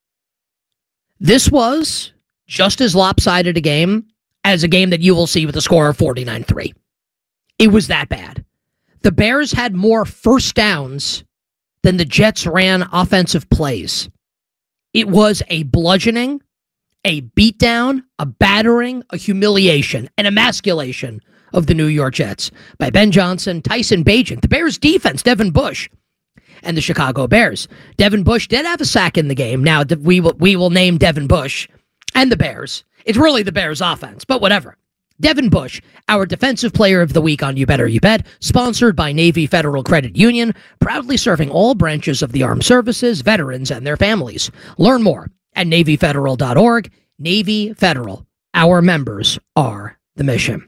This was just as lopsided a game as a game that you will see with a score of forty-nine three. It was that bad. The Bears had more first downs than the Jets ran offensive plays. It was a bludgeoning, a beatdown, a battering, a humiliation, an emasculation of the New York Jets by Ben Johnson, Tyson Bagent, the Bears defense, Devin Bush, and the Chicago Bears. Devin Bush did have a sack in the game. Now, we will, we will name Devin Bush and the Bears. It's really the Bears offense, but whatever. Devin Bush, our Defensive Player of the Week on You Better You Bet, sponsored by Navy Federal Credit Union, proudly serving all branches of the armed services, veterans, and their families. Learn more at Navy Federal dot org. Navy Federal. Our members are the mission.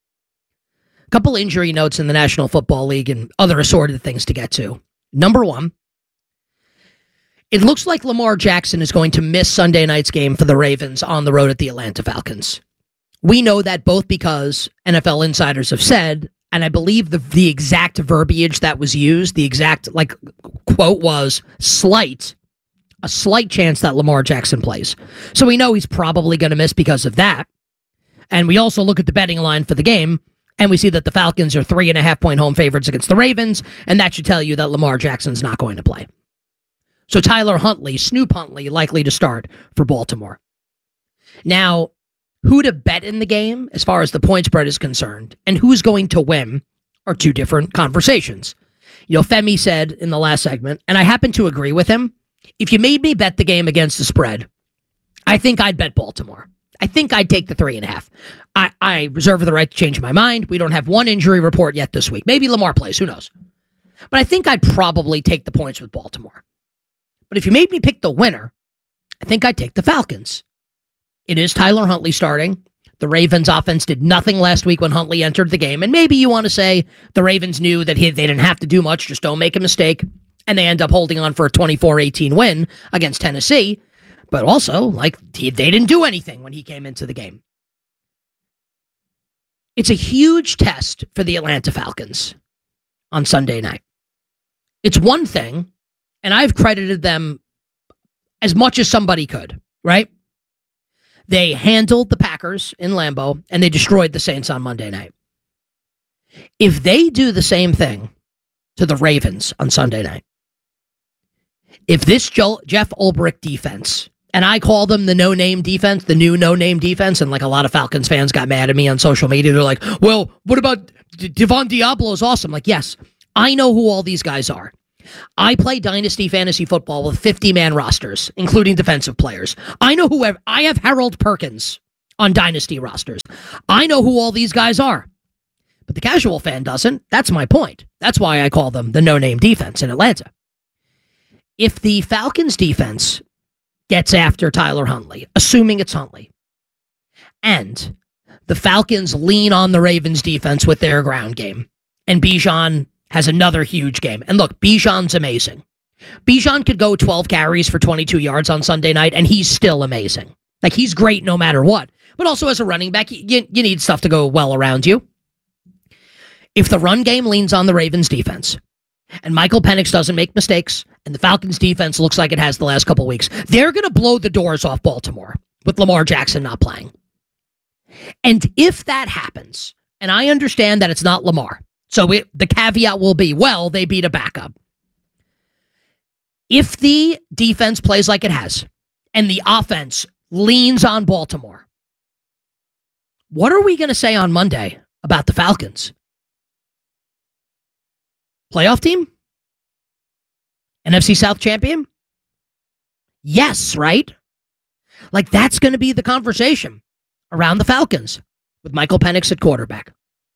A couple injury notes in the National Football League and other assorted things to get to. Number one, it looks like Lamar Jackson is going to miss Sunday night's game for the Ravens on the road at the Atlanta Falcons. We know that both because N F L insiders have said, and I believe the the exact verbiage that was used, the exact like quote was slight, a slight chance that Lamar Jackson plays. So we know he's probably going to miss because of that. And we also look at the betting line for the game, and we see that the Falcons are three and a half point home favorites against the Ravens, and that should tell you that Lamar Jackson's not going to play. So Tyler Huntley, Snoop Huntley, likely to start for Baltimore. Now, who to bet in the game as far as the point spread is concerned and who's going to win are two different conversations. You know, Femi said in the last segment, and I happen to agree with him, if you made me bet the game against the spread, I think I'd bet Baltimore. I think I'd take the three and a half. I, I reserve the right to change my mind. We don't have one injury report yet this week. Maybe Lamar plays, who knows? But I think I'd probably take the points with Baltimore. But if you made me pick the winner, I think I'd take the Falcons. It is Tyler Huntley starting. The Ravens offense did nothing last week when Huntley entered the game. And maybe you want to say the Ravens knew that he, they didn't have to do much, just don't make a mistake. And they end up holding on for a twenty-four eighteen win against Tennessee. But also, like, he, they didn't do anything when he came into the game. It's a huge test for the Atlanta Falcons on Sunday night. It's one thing, and I've credited them as much as somebody could, right? They handled the Packers in Lambeau, and they destroyed the Saints on Monday night. If they do the same thing to the Ravens on Sunday night, if this Joe, Jeff Ulbrich defense, and I call them the no-name defense, the new no-name defense, and like a lot of Falcons fans got mad at me on social media. They're like, well, what about D- Devon Diablo is awesome. Like, yes, I know who all these guys are. I play Dynasty Fantasy Football with fifty-man rosters, including defensive players. I know who I have Harold Perkins on Dynasty rosters. I know who all these guys are. But the casual fan doesn't. That's my point. That's why I call them the no-name defense in Atlanta. If the Falcons defense gets after Tyler Huntley, assuming it's Huntley, and the Falcons lean on the Ravens defense with their ground game, and Bijan has another huge game. And look, Bijan's amazing. Bijan could go twelve carries for twenty-two yards on Sunday night, and he's still amazing. Like, he's great no matter what. But also as a running back, you, you need stuff to go well around you. If the run game leans on the Ravens defense, and Michael Penix doesn't make mistakes, and the Falcons defense looks like it has the last couple weeks, they're going to blow the doors off Baltimore with Lamar Jackson not playing. And if that happens, and I understand that it's not Lamar, so it, the caveat will be, well, they beat a backup. If the defense plays like it has, and the offense leans on Baltimore, what are we going to say on Monday about the Falcons? Playoff team? N F C South champion? Yes, right? Like, that's going to be the conversation around the Falcons with Michael Penix at quarterback.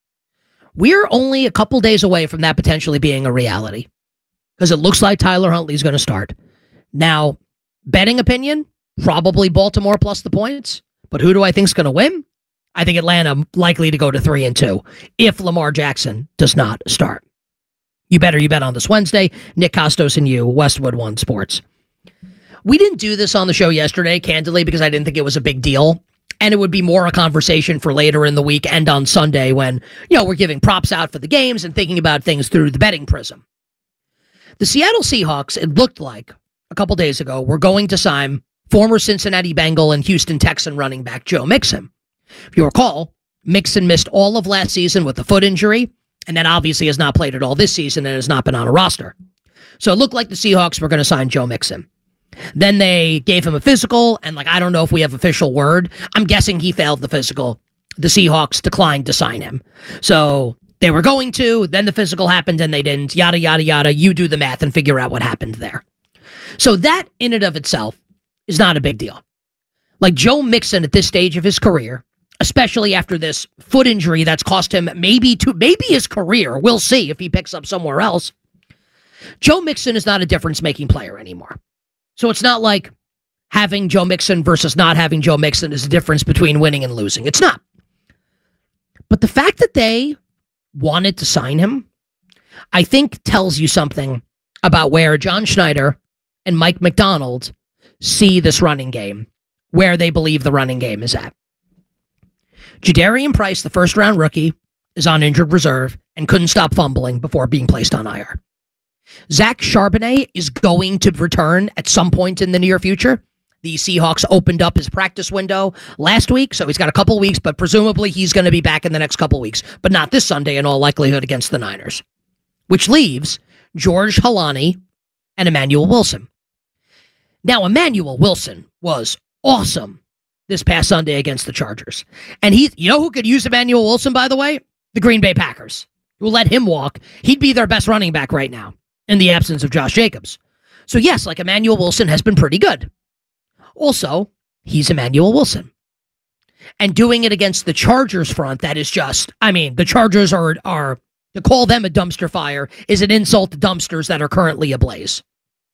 We're only a couple days away from that potentially being a reality because it looks like Tyler Huntley's going to start. Now, betting opinion, probably Baltimore plus the points, but who do I think is going to win? I think Atlanta likely to go to three and two if Lamar Jackson does not start. You better you bet on this Wednesday. Nick Costos and you, Westwood One Sports. We didn't do this on the show yesterday, candidly, because I didn't think it was a big deal. And it would be more a conversation for later in the week and on Sunday when, you know, we're giving props out for the games and thinking about things through the betting prism. The Seattle Seahawks, it looked like a couple days ago, were going to sign former Cincinnati Bengal and Houston Texan running back Joe Mixon. If you recall, Mixon missed all of last season with a foot injury, and then obviously has not played at all this season and has not been on a roster. So it looked like the Seahawks were going to sign Joe Mixon. Then they gave him a physical, and like I don't know if we have official word. I'm guessing he failed the physical. The Seahawks declined to sign him. So they were going to, then the physical happened and they didn't, yada, yada, yada. You do the math and figure out what happened there. So that in and of itself is not a big deal. Like Joe Mixon at this stage of his career, especially after this foot injury that's cost him maybe to maybe his career. We'll see if he picks up somewhere else. Joe Mixon is not a difference-making player anymore. So it's not like having Joe Mixon versus not having Joe Mixon is a difference between winning and losing. It's not. But the fact that they wanted to sign him, I think tells you something about where John Schneider and Mike McDonald see this running game, where they believe the running game is at. Jadarian Price, the first-round rookie, is on injured reserve and couldn't stop fumbling before being placed on I R. Zach Charbonnet is going to return at some point in the near future. The Seahawks opened up his practice window last week, so he's got a couple weeks, but presumably he's going to be back in the next couple weeks, but not this Sunday in all likelihood against the Niners, which leaves George Halani and Emmanuel Wilson. Now, Emmanuel Wilson was awesome this past Sunday against the Chargers. And he, you know who could use Emmanuel Wilson, by the way? The Green Bay Packers. We'll let him walk. He'd be their best running back right now in the absence of Josh Jacobs. So yes, like Emmanuel Wilson has been pretty good. Also, he's Emmanuel Wilson. And doing it against the Chargers front, that is just, I mean, the Chargers are, are to call them a dumpster fire is an insult to dumpsters that are currently ablaze.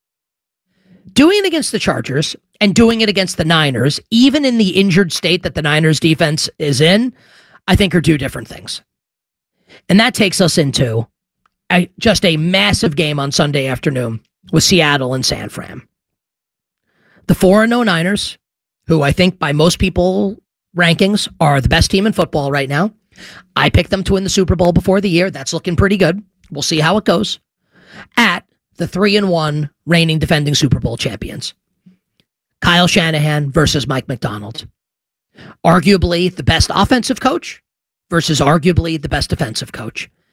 Doing it against the Chargers and doing it against the Niners, even in the injured state that the Niners defense is in, I think are two different things. And that takes us into a, just a massive game on Sunday afternoon with Seattle and San Fran. The four and oh Niners, who I think by most people rankings are the best team in football right now. I picked them to win the Super Bowl before the year. That's looking pretty good. We'll see how it goes. At the three and one reigning defending Super Bowl champions. Kyle Shanahan versus Mike McDonald. Arguably the best offensive coach versus arguably the best defensive coach.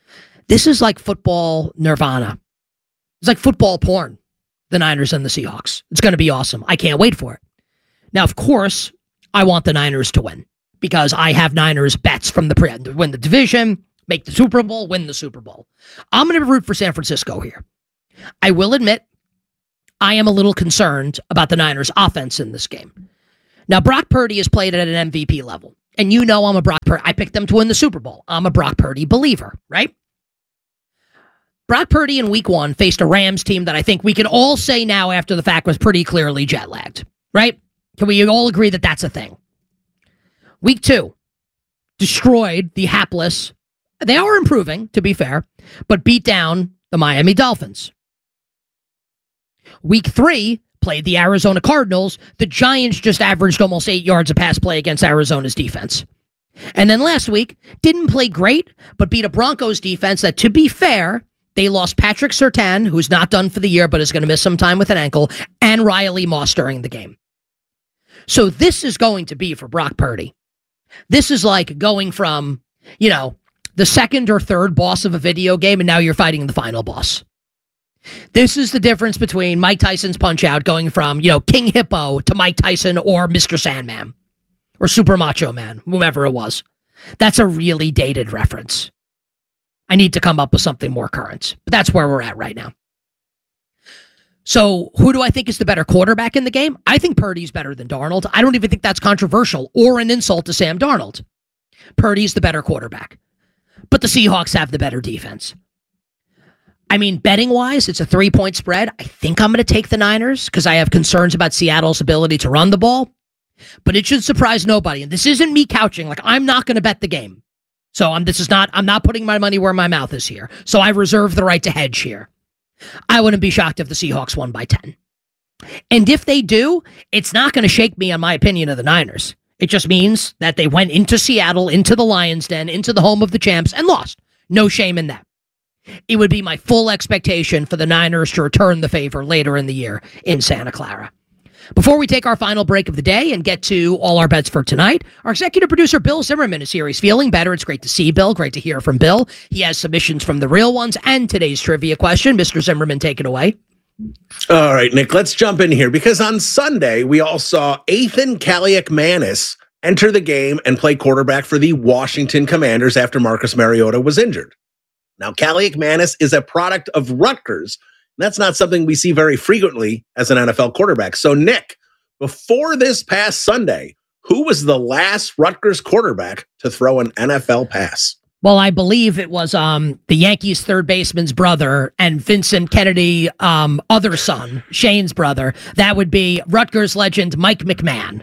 This is like football nirvana. It's like football porn, the Niners and the Seahawks. It's going to be awesome. I can't wait for it. Now, of course, I want the Niners to win because I have Niners bets from the pre- win the division, make the Super Bowl, win the Super Bowl. I'm going to root for San Francisco here. I will admit, I am a little concerned about the Niners' offense in this game. Now, Brock Purdy has played at an M V P level, and you know I'm a Brock Purdy. I picked them to win the Super Bowl. I'm a Brock Purdy believer, right? Brock Purdy in week one faced a Rams team that I think we can all say now after the fact was pretty clearly jet-lagged, right? Can we all agree that that's a thing? Week two, destroyed the hapless. They are improving, to be fair, but beat down the Miami Dolphins. Week three, played the Arizona Cardinals. The Giants just averaged almost eight yards a pass play against Arizona's defense. And then last week, didn't play great, but beat a Broncos defense that, to be fair, they lost Patrick Surtain, who's not done for the year, but is going to miss some time with an ankle, and Riley Moss during the game. So this is going to be for Brock Purdy. This is like going from, you know, the second or third boss of a video game, and now you're fighting the final boss. This is the difference between Mike Tyson's Punch-Out going from, you know, King Hippo to Mike Tyson or Mister Sandman or Super Macho Man, whomever it was. That's a really dated reference. I need to come up with something more current, but that's where we're at right now. So who do I think is the better quarterback in the game? I think Purdy's better than Darnold. I don't even think that's controversial or an insult to Sam Darnold. Purdy's the better quarterback, but the Seahawks have the better defense. I mean, betting-wise, it's a three-point spread. I think I'm going to take the Niners because I have concerns about Seattle's ability to run the ball, but it should surprise nobody. And this isn't me couching. Like, I'm not going to bet the game. So I'm, this is not, I'm not putting my money where my mouth is here. So I reserve the right to hedge here. I wouldn't be shocked if the Seahawks won by ten. And if they do, it's not going to shake me on my opinion of the Niners. It just means that they went into Seattle, into the Lions' Den, into the home of the champs, and lost. No shame in that. It would be my full expectation for the Niners to return the favor later in the year in Santa Clara. Before we take our final break of the day and get to all our bets for tonight, our executive producer, Bill Zimmerman, is here. He's feeling better. It's great to see Bill. Great to hear from Bill. He has submissions from the real ones and today's trivia question. Mister Zimmerman, take it away. All right, Nick, let's jump in here because on Sunday, we all saw Ethan Kaliakmanis enter the game and play quarterback for the Washington Commanders after Marcus Mariota was injured. Now, Kaliakmanis is a product of Rutgers. That's not something we see very frequently as an N F L quarterback. So, Nick, before this past Sunday, who was the last Rutgers quarterback to throw an N F L pass? Well, I believe it was um, the Yankees third baseman's brother and Vincent Kennedy, um, other son, Shane's brother. That would be Rutgers legend Mike McMahon.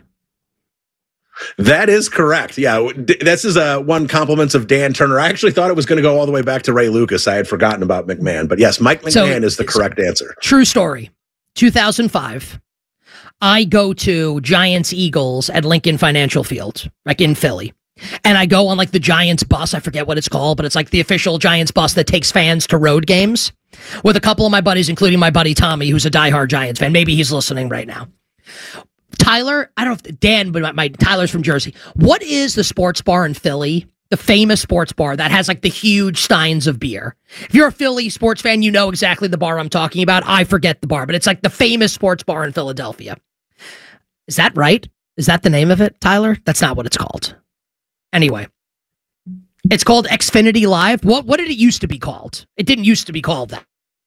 That is correct. Yeah, this is a one compliments of Dan Turner. I actually thought it was going to go all the way back to Ray Lucas. I had forgotten about McMahon, but yes, Mike McMahon so, is the correct answer. True story. two thousand five, I go to Giants Eagles at Lincoln Financial Field, like in Philly. And I go on like the Giants bus. I forget what it's called, but it's like the official Giants bus that takes fans to road games with a couple of my buddies, including my buddy Tommy, who's a diehard Giants fan. Maybe he's listening right now. Tyler, I don't know if Dan, but my, my Tyler's from Jersey. What is the sports bar in Philly? The famous sports bar that has like the huge steins of beer. If you're a Philly sports fan, you know exactly the bar I'm talking about. I forget the bar, but it's like the famous sports bar in Philadelphia. Is that right? Is that the name of it, Tyler? That's not what it's called. Anyway, it's called Xfinity Live. What, what did it used to be called? It didn't used to be called that.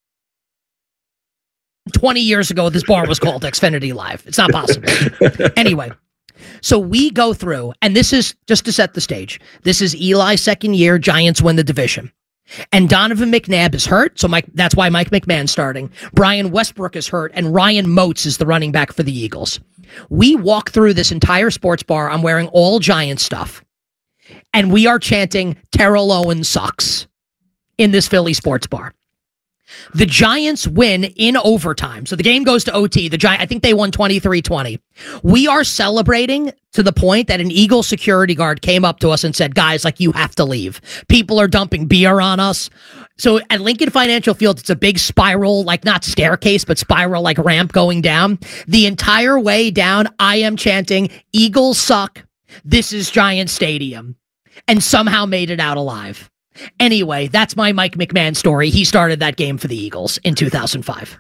twenty years ago, this bar was called Xfinity Live. It's not possible. Anyway, so we go through, and this is just to set the stage. This is Eli's second year. Giants win the division. And Donovan McNabb is hurt, so Mike, that's why Mike McMahon's starting. Brian Westbrook is hurt, and Ryan Moats is the running back for the Eagles. We walk through this entire sports bar. I'm wearing all Giants stuff. And we are chanting, Terrell Owens sucks in this Philly sports bar. The Giants win in overtime. So the game goes to O T. The Gi- I think they won twenty-three twenty. We are celebrating to the point that an Eagle security guard came up to us and said, guys, like, you have to leave. People are dumping beer on us. So at Lincoln Financial Field, it's a big spiral, like not staircase, but spiral like ramp going down. The entire way down, I am chanting, Eagles suck. This is Giant Stadium. And somehow made it out alive. Anyway, that's my Mike McMahon story. He started that game for the Eagles in two thousand five.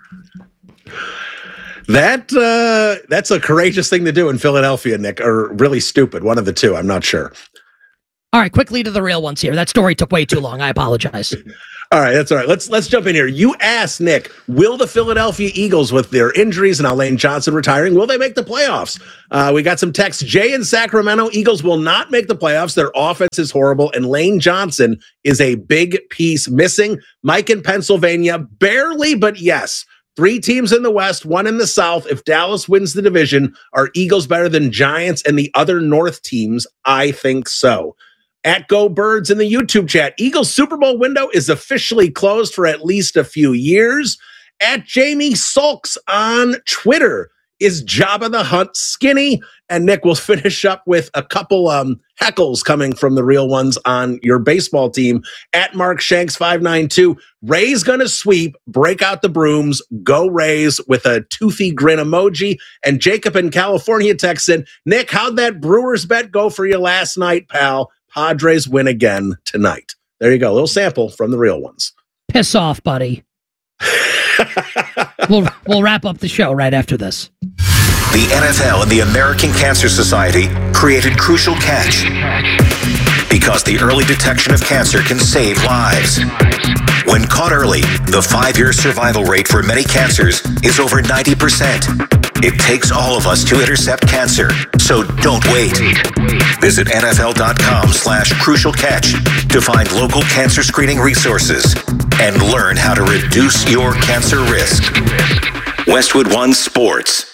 That uh, that's a courageous thing to do in Philadelphia, Nick, or really stupid. One of the two. I'm not sure. All right, quickly to the real ones here. That story took way too long. I apologize. All right, that's all right. Let's let's jump in here. You asked, Nick, will the Philadelphia Eagles, with their injuries and now Lane Johnson retiring, will they make the playoffs? Uh, we got some text. Jay in Sacramento, Eagles will not make the playoffs. Their offense is horrible, and Lane Johnson is a big piece missing. Mike in Pennsylvania, barely, but yes. Three teams in the West, one in the South. If Dallas wins the division, are Eagles better than Giants and the other North teams? I think so. At Go Birds in the YouTube chat, Eagles Super Bowl window is officially closed for at least a few years. At Jamie Sulks on Twitter, is Jabba the Hutt skinny? And Nick, will finish up with a couple um, heckles coming from the real ones on your baseball team. At Mark Shanks five nine two, Ray's gonna sweep, break out the brooms, go Rays with a toothy grin emoji. And Jacob in California texts in, Nick, how'd that Brewers bet go for you last night, pal? Padres win again tonight. There you go. A little sample from the real ones. Piss off, buddy. we'll, we'll wrap up the show right after this. The N F L and the American Cancer Society created Crucial Catch because the early detection of cancer can save lives. When caught early, the five-year survival rate for many cancers is over ninety percent. It takes all of us to intercept cancer, so don't wait. Visit nfl.com slash crucial catch to find local cancer screening resources and learn how to reduce your cancer risk. Westwood One Sports.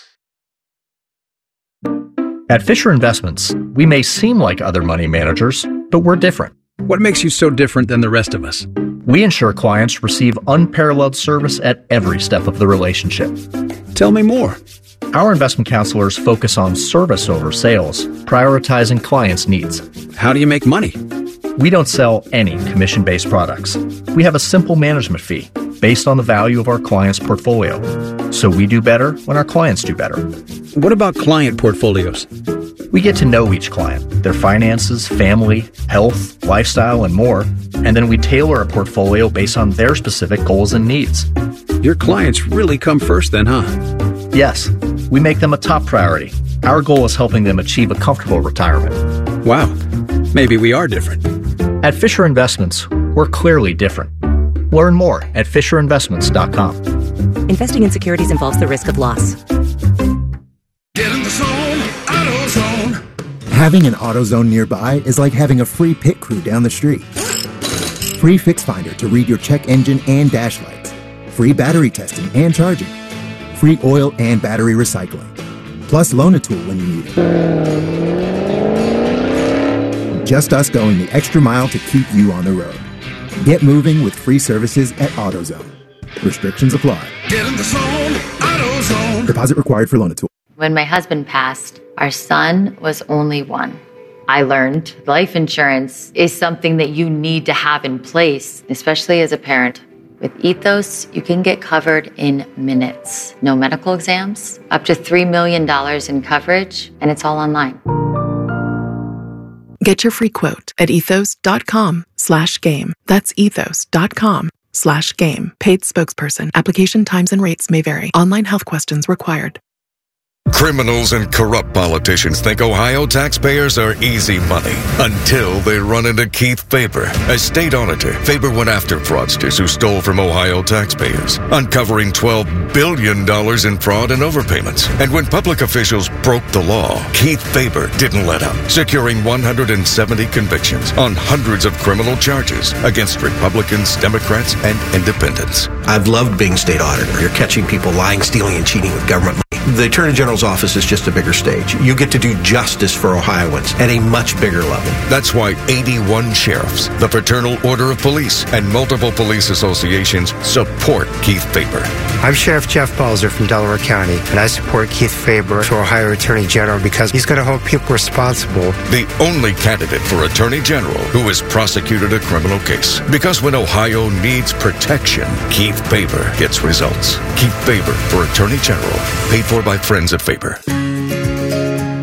At Fisher Investments, we may seem like other money managers, but we're different. What makes you so different than the rest of us? We ensure clients receive unparalleled service at every step of the relationship. Tell me more. Our investment counselors focus on service over sales, prioritizing clients' needs. How do you make money? We don't sell any commission-based products. We have a simple management fee based on the value of our client's portfolio. So we do better when our clients do better. What about client portfolios? We get to know each client, their finances, family, health, lifestyle, and more, and then we tailor a portfolio based on their specific goals and needs. Your clients really come first then, huh? Yes, we make them a top priority. Our goal is helping them achieve a comfortable retirement. Wow, maybe we are different. At Fisher Investments, we're clearly different. Learn more at fisher investments dot com. Investing in securities involves the risk of loss. Get in the zone, AutoZone. Having an AutoZone nearby is like having a free pit crew down the street. Free Fix Finder to read your check engine and dash lights. Free battery testing and charging. Free oil and battery recycling. Plus loan a tool when you need it. Just us going the extra mile to keep you on the road. Get moving with free services at AutoZone. Restrictions apply. Get in the zone, AutoZone. Deposit required for loan a tool. When my husband passed, our son was only one. I learned life insurance is something that you need to have in place, especially as a parent. With Ethos, you can get covered in minutes. No medical exams, up to three million dollars in coverage, and it's all online. Get your free quote at ethos.com slash game. That's ethos.com slash game. Paid spokesperson. Application times and rates may vary. Online health questions required. Criminals and corrupt politicians think Ohio taxpayers are easy money until they run into Keith Faber. As state auditor, Faber went after fraudsters who stole from Ohio taxpayers, uncovering twelve billion dollars in fraud and overpayments. And when public officials broke the law, Keith Faber didn't let up, securing one hundred seventy convictions on hundreds of criminal charges against Republicans, Democrats, and independents. I've loved being state auditor. You're catching people lying, stealing, and cheating with government money. The Attorney General's office is just a bigger stage. You get to do justice for Ohioans at a much bigger level. That's why eighty-one sheriffs, the Fraternal Order of Police, and multiple police associations support Keith Faber. I'm Sheriff Jeff Balzer from Delaware County, and I support Keith Faber for Ohio Attorney General because he's going to hold people responsible. The only candidate for Attorney General who has prosecuted a criminal case. Because when Ohio needs protection, Keith Faber gets results. Keith Faber for Attorney General. Paid for by friends at Faber.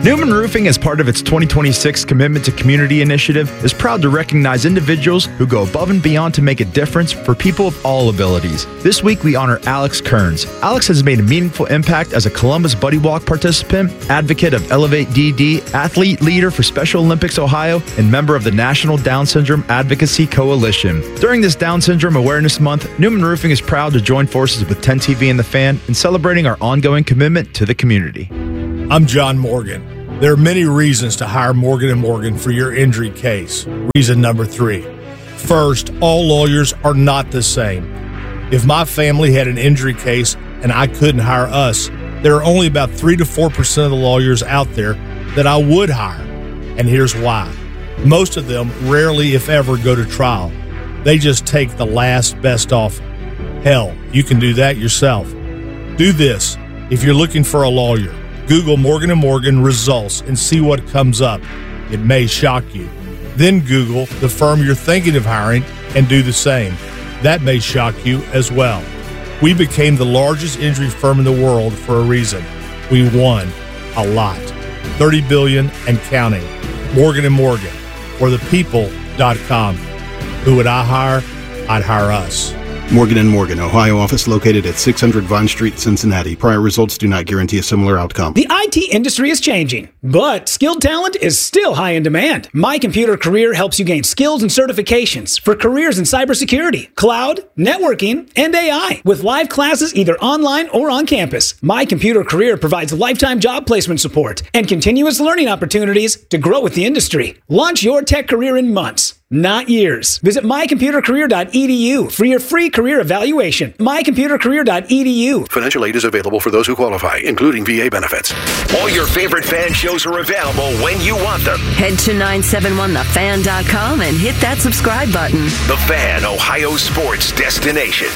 Newman Roofing, as part of its twenty twenty-six Commitment to Community initiative, is proud to recognize individuals who go above and beyond to make a difference for people of all abilities. This week, we honor Alex Kearns. Alex has made a meaningful impact as a Columbus Buddy Walk participant, advocate of Elevate D D, athlete leader for Special Olympics Ohio, and member of the National Down Syndrome Advocacy Coalition. During this Down Syndrome Awareness Month, Newman Roofing is proud to join forces with ten T V and The Fan in celebrating our ongoing commitment to the community. I'm John Morgan. There are many reasons to hire Morgan and Morgan for your injury case. Reason number three. First, all lawyers are not the same. If my family had an injury case and I couldn't hire us, there are only about three to four percent of the lawyers out there that I would hire. And here's why. Most of them rarely, if ever, go to trial. They just take the last best offer. Hell, you can do that yourself. Do this. If you're looking for a lawyer, Google Morgan and Morgan results and see what comes up. It may shock you. Then Google the firm you're thinking of hiring and do the same. That may shock you as well. We became the largest injury firm in the world for a reason. We won a lot. thirty billion dollars and counting. Morgan and Morgan, or the people dot com. Who would I hire? I'd hire us. Morgan and Morgan, Ohio office located at six hundred Vine Street, Cincinnati. Prior results do not guarantee a similar outcome. The I T industry is changing, but skilled talent is still high in demand. My Computer Career helps you gain skills and certifications for careers in cybersecurity, cloud, networking, and A I. With live classes either online or on campus, My Computer Career provides lifetime job placement support and continuous learning opportunities to grow with the industry. Launch your tech career in months, not years. Visit my computer career dot e d u for your free career evaluation. my computer career dot e d u. Financial aid is available for those who qualify, including V A benefits. All your favorite fan shows are available when you want them. Head to nine seven one the fan dot com and hit that subscribe button. The Fan, Ohio sports destination.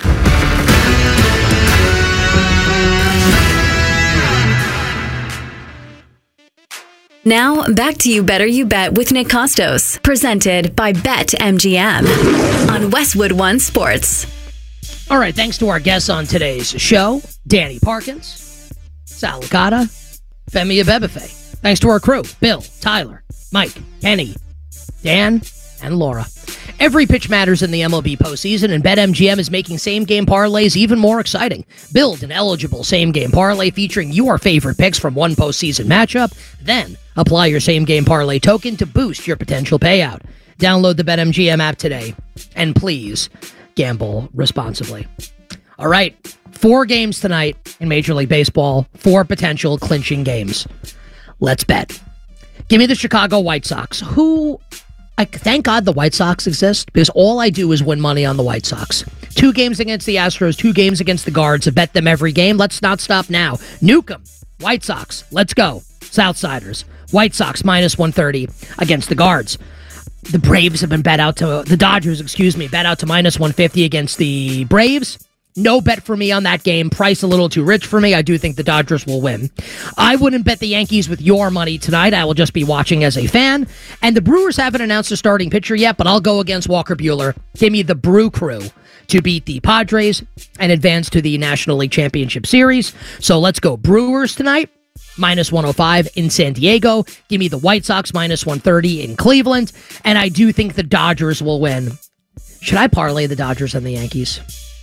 Now, back to You Better You Bet with Nick Costos, presented by BetMGM on Westwood One Sports. All right, thanks to our guests on today's show, Danny Parkins, Sal Licata, Femi Abebefe. Thanks to our crew, Bill, Tyler, Mike, Kenny, Dan, and Laura. Every pitch matters in the M L B postseason, and BetMGM is making same-game parlays even more exciting. Build an eligible same-game parlay featuring your favorite picks from one postseason matchup, then apply your same-game parlay token to boost your potential payout. Download the BetMGM app today, and please gamble responsibly. All right, four games tonight in Major League Baseball, four potential clinching games. Let's bet. Give me the Chicago White Sox, who... I, thank God the White Sox exist, because all I do is win money on the White Sox. Two games against the Astros, two games against the Guards. I bet them every game. Let's not stop now. Newcomb, White Sox, let's go. Southsiders, White Sox minus one thirty against the Guards. The Braves have been bet out to, the Dodgers, excuse me, bet out to minus one fifty against the Braves. No bet for me on that game. Price a little too rich for me. I do think the Dodgers will win. I wouldn't bet the Yankees with your money tonight. I will just be watching as a fan. And the Brewers haven't announced a starting pitcher yet, but I'll go against Walker Buehler. Give me the Brew Crew to beat the Padres and advance to the National League Championship Series. So let's go Brewers tonight. Minus one oh five in San Diego. Give me the White Sox minus one thirty in Cleveland. And I do think the Dodgers will win. Should I parlay the Dodgers and the Yankees?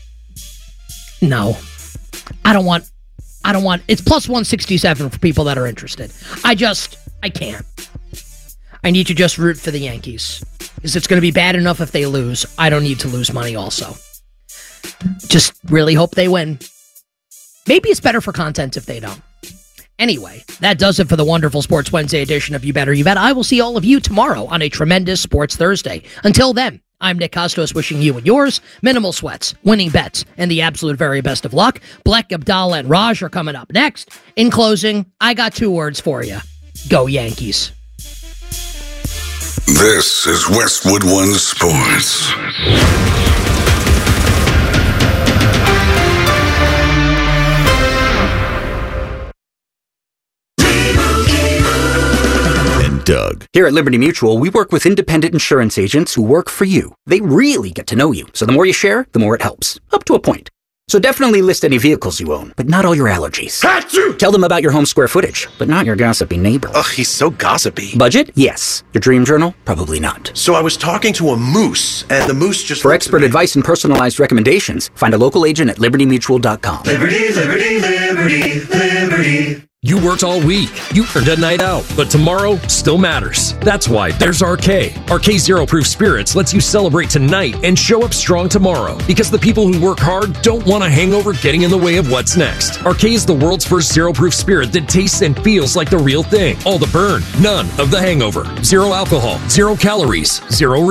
No, I don't want, I don't want, it's plus one sixty-seven for people that are interested. I just, I can't. I need to just root for the Yankees. Because it's going to be bad enough if they lose. I don't need to lose money also. Just really hope they win. Maybe it's better for content if they don't. Anyway, that does it for the wonderful Sports Wednesday edition of You Better You Bet. I will see all of you tomorrow on a tremendous Sports Thursday. Until then, I'm Nick Costos wishing you and yours minimal sweats, winning bets, and the absolute very best of luck. Black, Abdallah, and Raj are coming up next. In closing, I got two words for you. Go Yankees. This is Westwood One Sports. Doug. Here at Liberty Mutual, we work with independent insurance agents who work for you. They really get to know you, so the more you share, the more it helps. Up to a point. So definitely list any vehicles you own, but not all your allergies. Achoo! Tell them about your home square footage, but not your gossipy neighbor. Ugh, he's so gossipy. Budget? Yes. Your dream journal? Probably not. So I was talking to a moose, and the moose just... For expert advice and personalized recommendations, find a local agent at liberty mutual dot com. Liberty, liberty, liberty, liberty. You worked all week. You earned a night out, but tomorrow still matters. That's why there's R K. R K Zero Proof Spirits lets you celebrate tonight and show up strong tomorrow. Because the people who work hard don't want a hangover getting in the way of what's next. R K is the world's first zero proof spirit that tastes and feels like the real thing. All the burn, none of the hangover. Zero alcohol, zero calories, zero